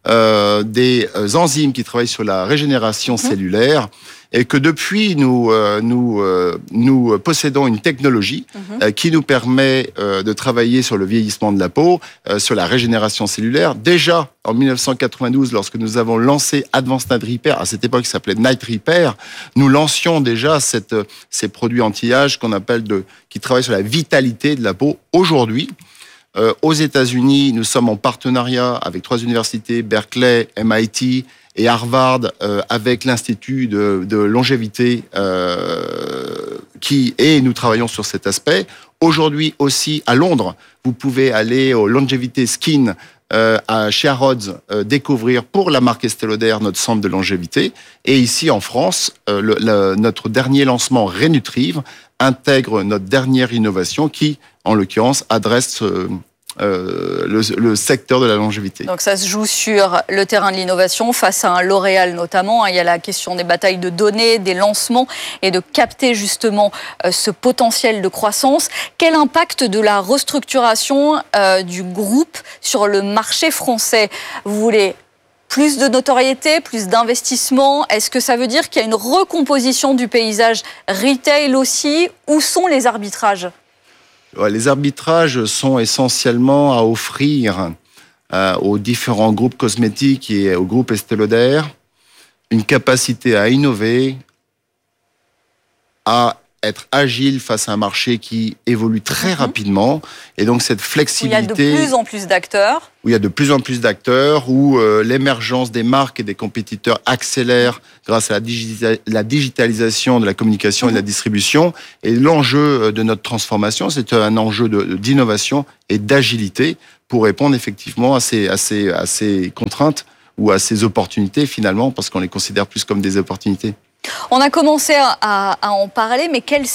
euh, des enzymes qui travaillent sur la régénération cellulaire. Et que depuis, nous, euh, nous, euh, nous possédons une technologie mmh. euh, qui nous permet euh, de travailler sur le vieillissement de la peau, euh, sur la régénération cellulaire. Déjà, en dix-neuf cent quatre-vingt-douze, lorsque nous avons lancé Advanced Night Repair, à cette époque, il s'appelait Night Repair, nous lancions déjà cette, ces produits anti-âge qu'on appelle de, qui travaillent sur la vitalité de la peau. Aujourd'hui, euh, aux États-Unis, nous sommes en partenariat avec trois universités, Berkeley, M I T, et Harvard, euh, avec l'Institut de, de longévité, euh, qui et nous travaillons sur cet aspect. Aujourd'hui aussi, à Londres, vous pouvez aller au Longevity Skin euh, à, chez Harrods, euh, découvrir pour la marque Estée Lauder notre centre de longévité. Et ici, en France, euh, le, le, notre dernier lancement Renutrive intègre notre dernière innovation qui, en l'occurrence, adresse... Euh, Euh, le, le secteur de la longévité. Donc ça se joue sur le terrain de l'innovation face à un L'Oréal notamment. Il y a la question des batailles de données, des lancements et de capter justement ce potentiel de croissance. Quel impact de la restructuration euh, du groupe sur le marché français? Vous voulez plus de notoriété, plus d'investissement? Est-ce que ça veut dire qu'il y a une recomposition du paysage retail aussi? Où sont les arbitrages? Les arbitrages sont essentiellement à offrir euh, aux différents groupes cosmétiques et au groupe Estée Lauder une capacité à innover, à être agile face à un marché qui évolue très mmh. rapidement. Et donc cette flexibilité... Où il y a de plus en plus d'acteurs. Où il y a de plus en plus d'acteurs, où euh, l'émergence des marques et des compétiteurs accélère grâce à la, digita- la digitalisation de la communication mmh. et de la distribution. Et l'enjeu de notre transformation, c'est un enjeu de, d'innovation et d'agilité pour répondre effectivement à ces, à ces, à ces contraintes ou à ces opportunités finalement, parce qu'on les considère plus comme des opportunités. On a commencé à, à en parler, mais quel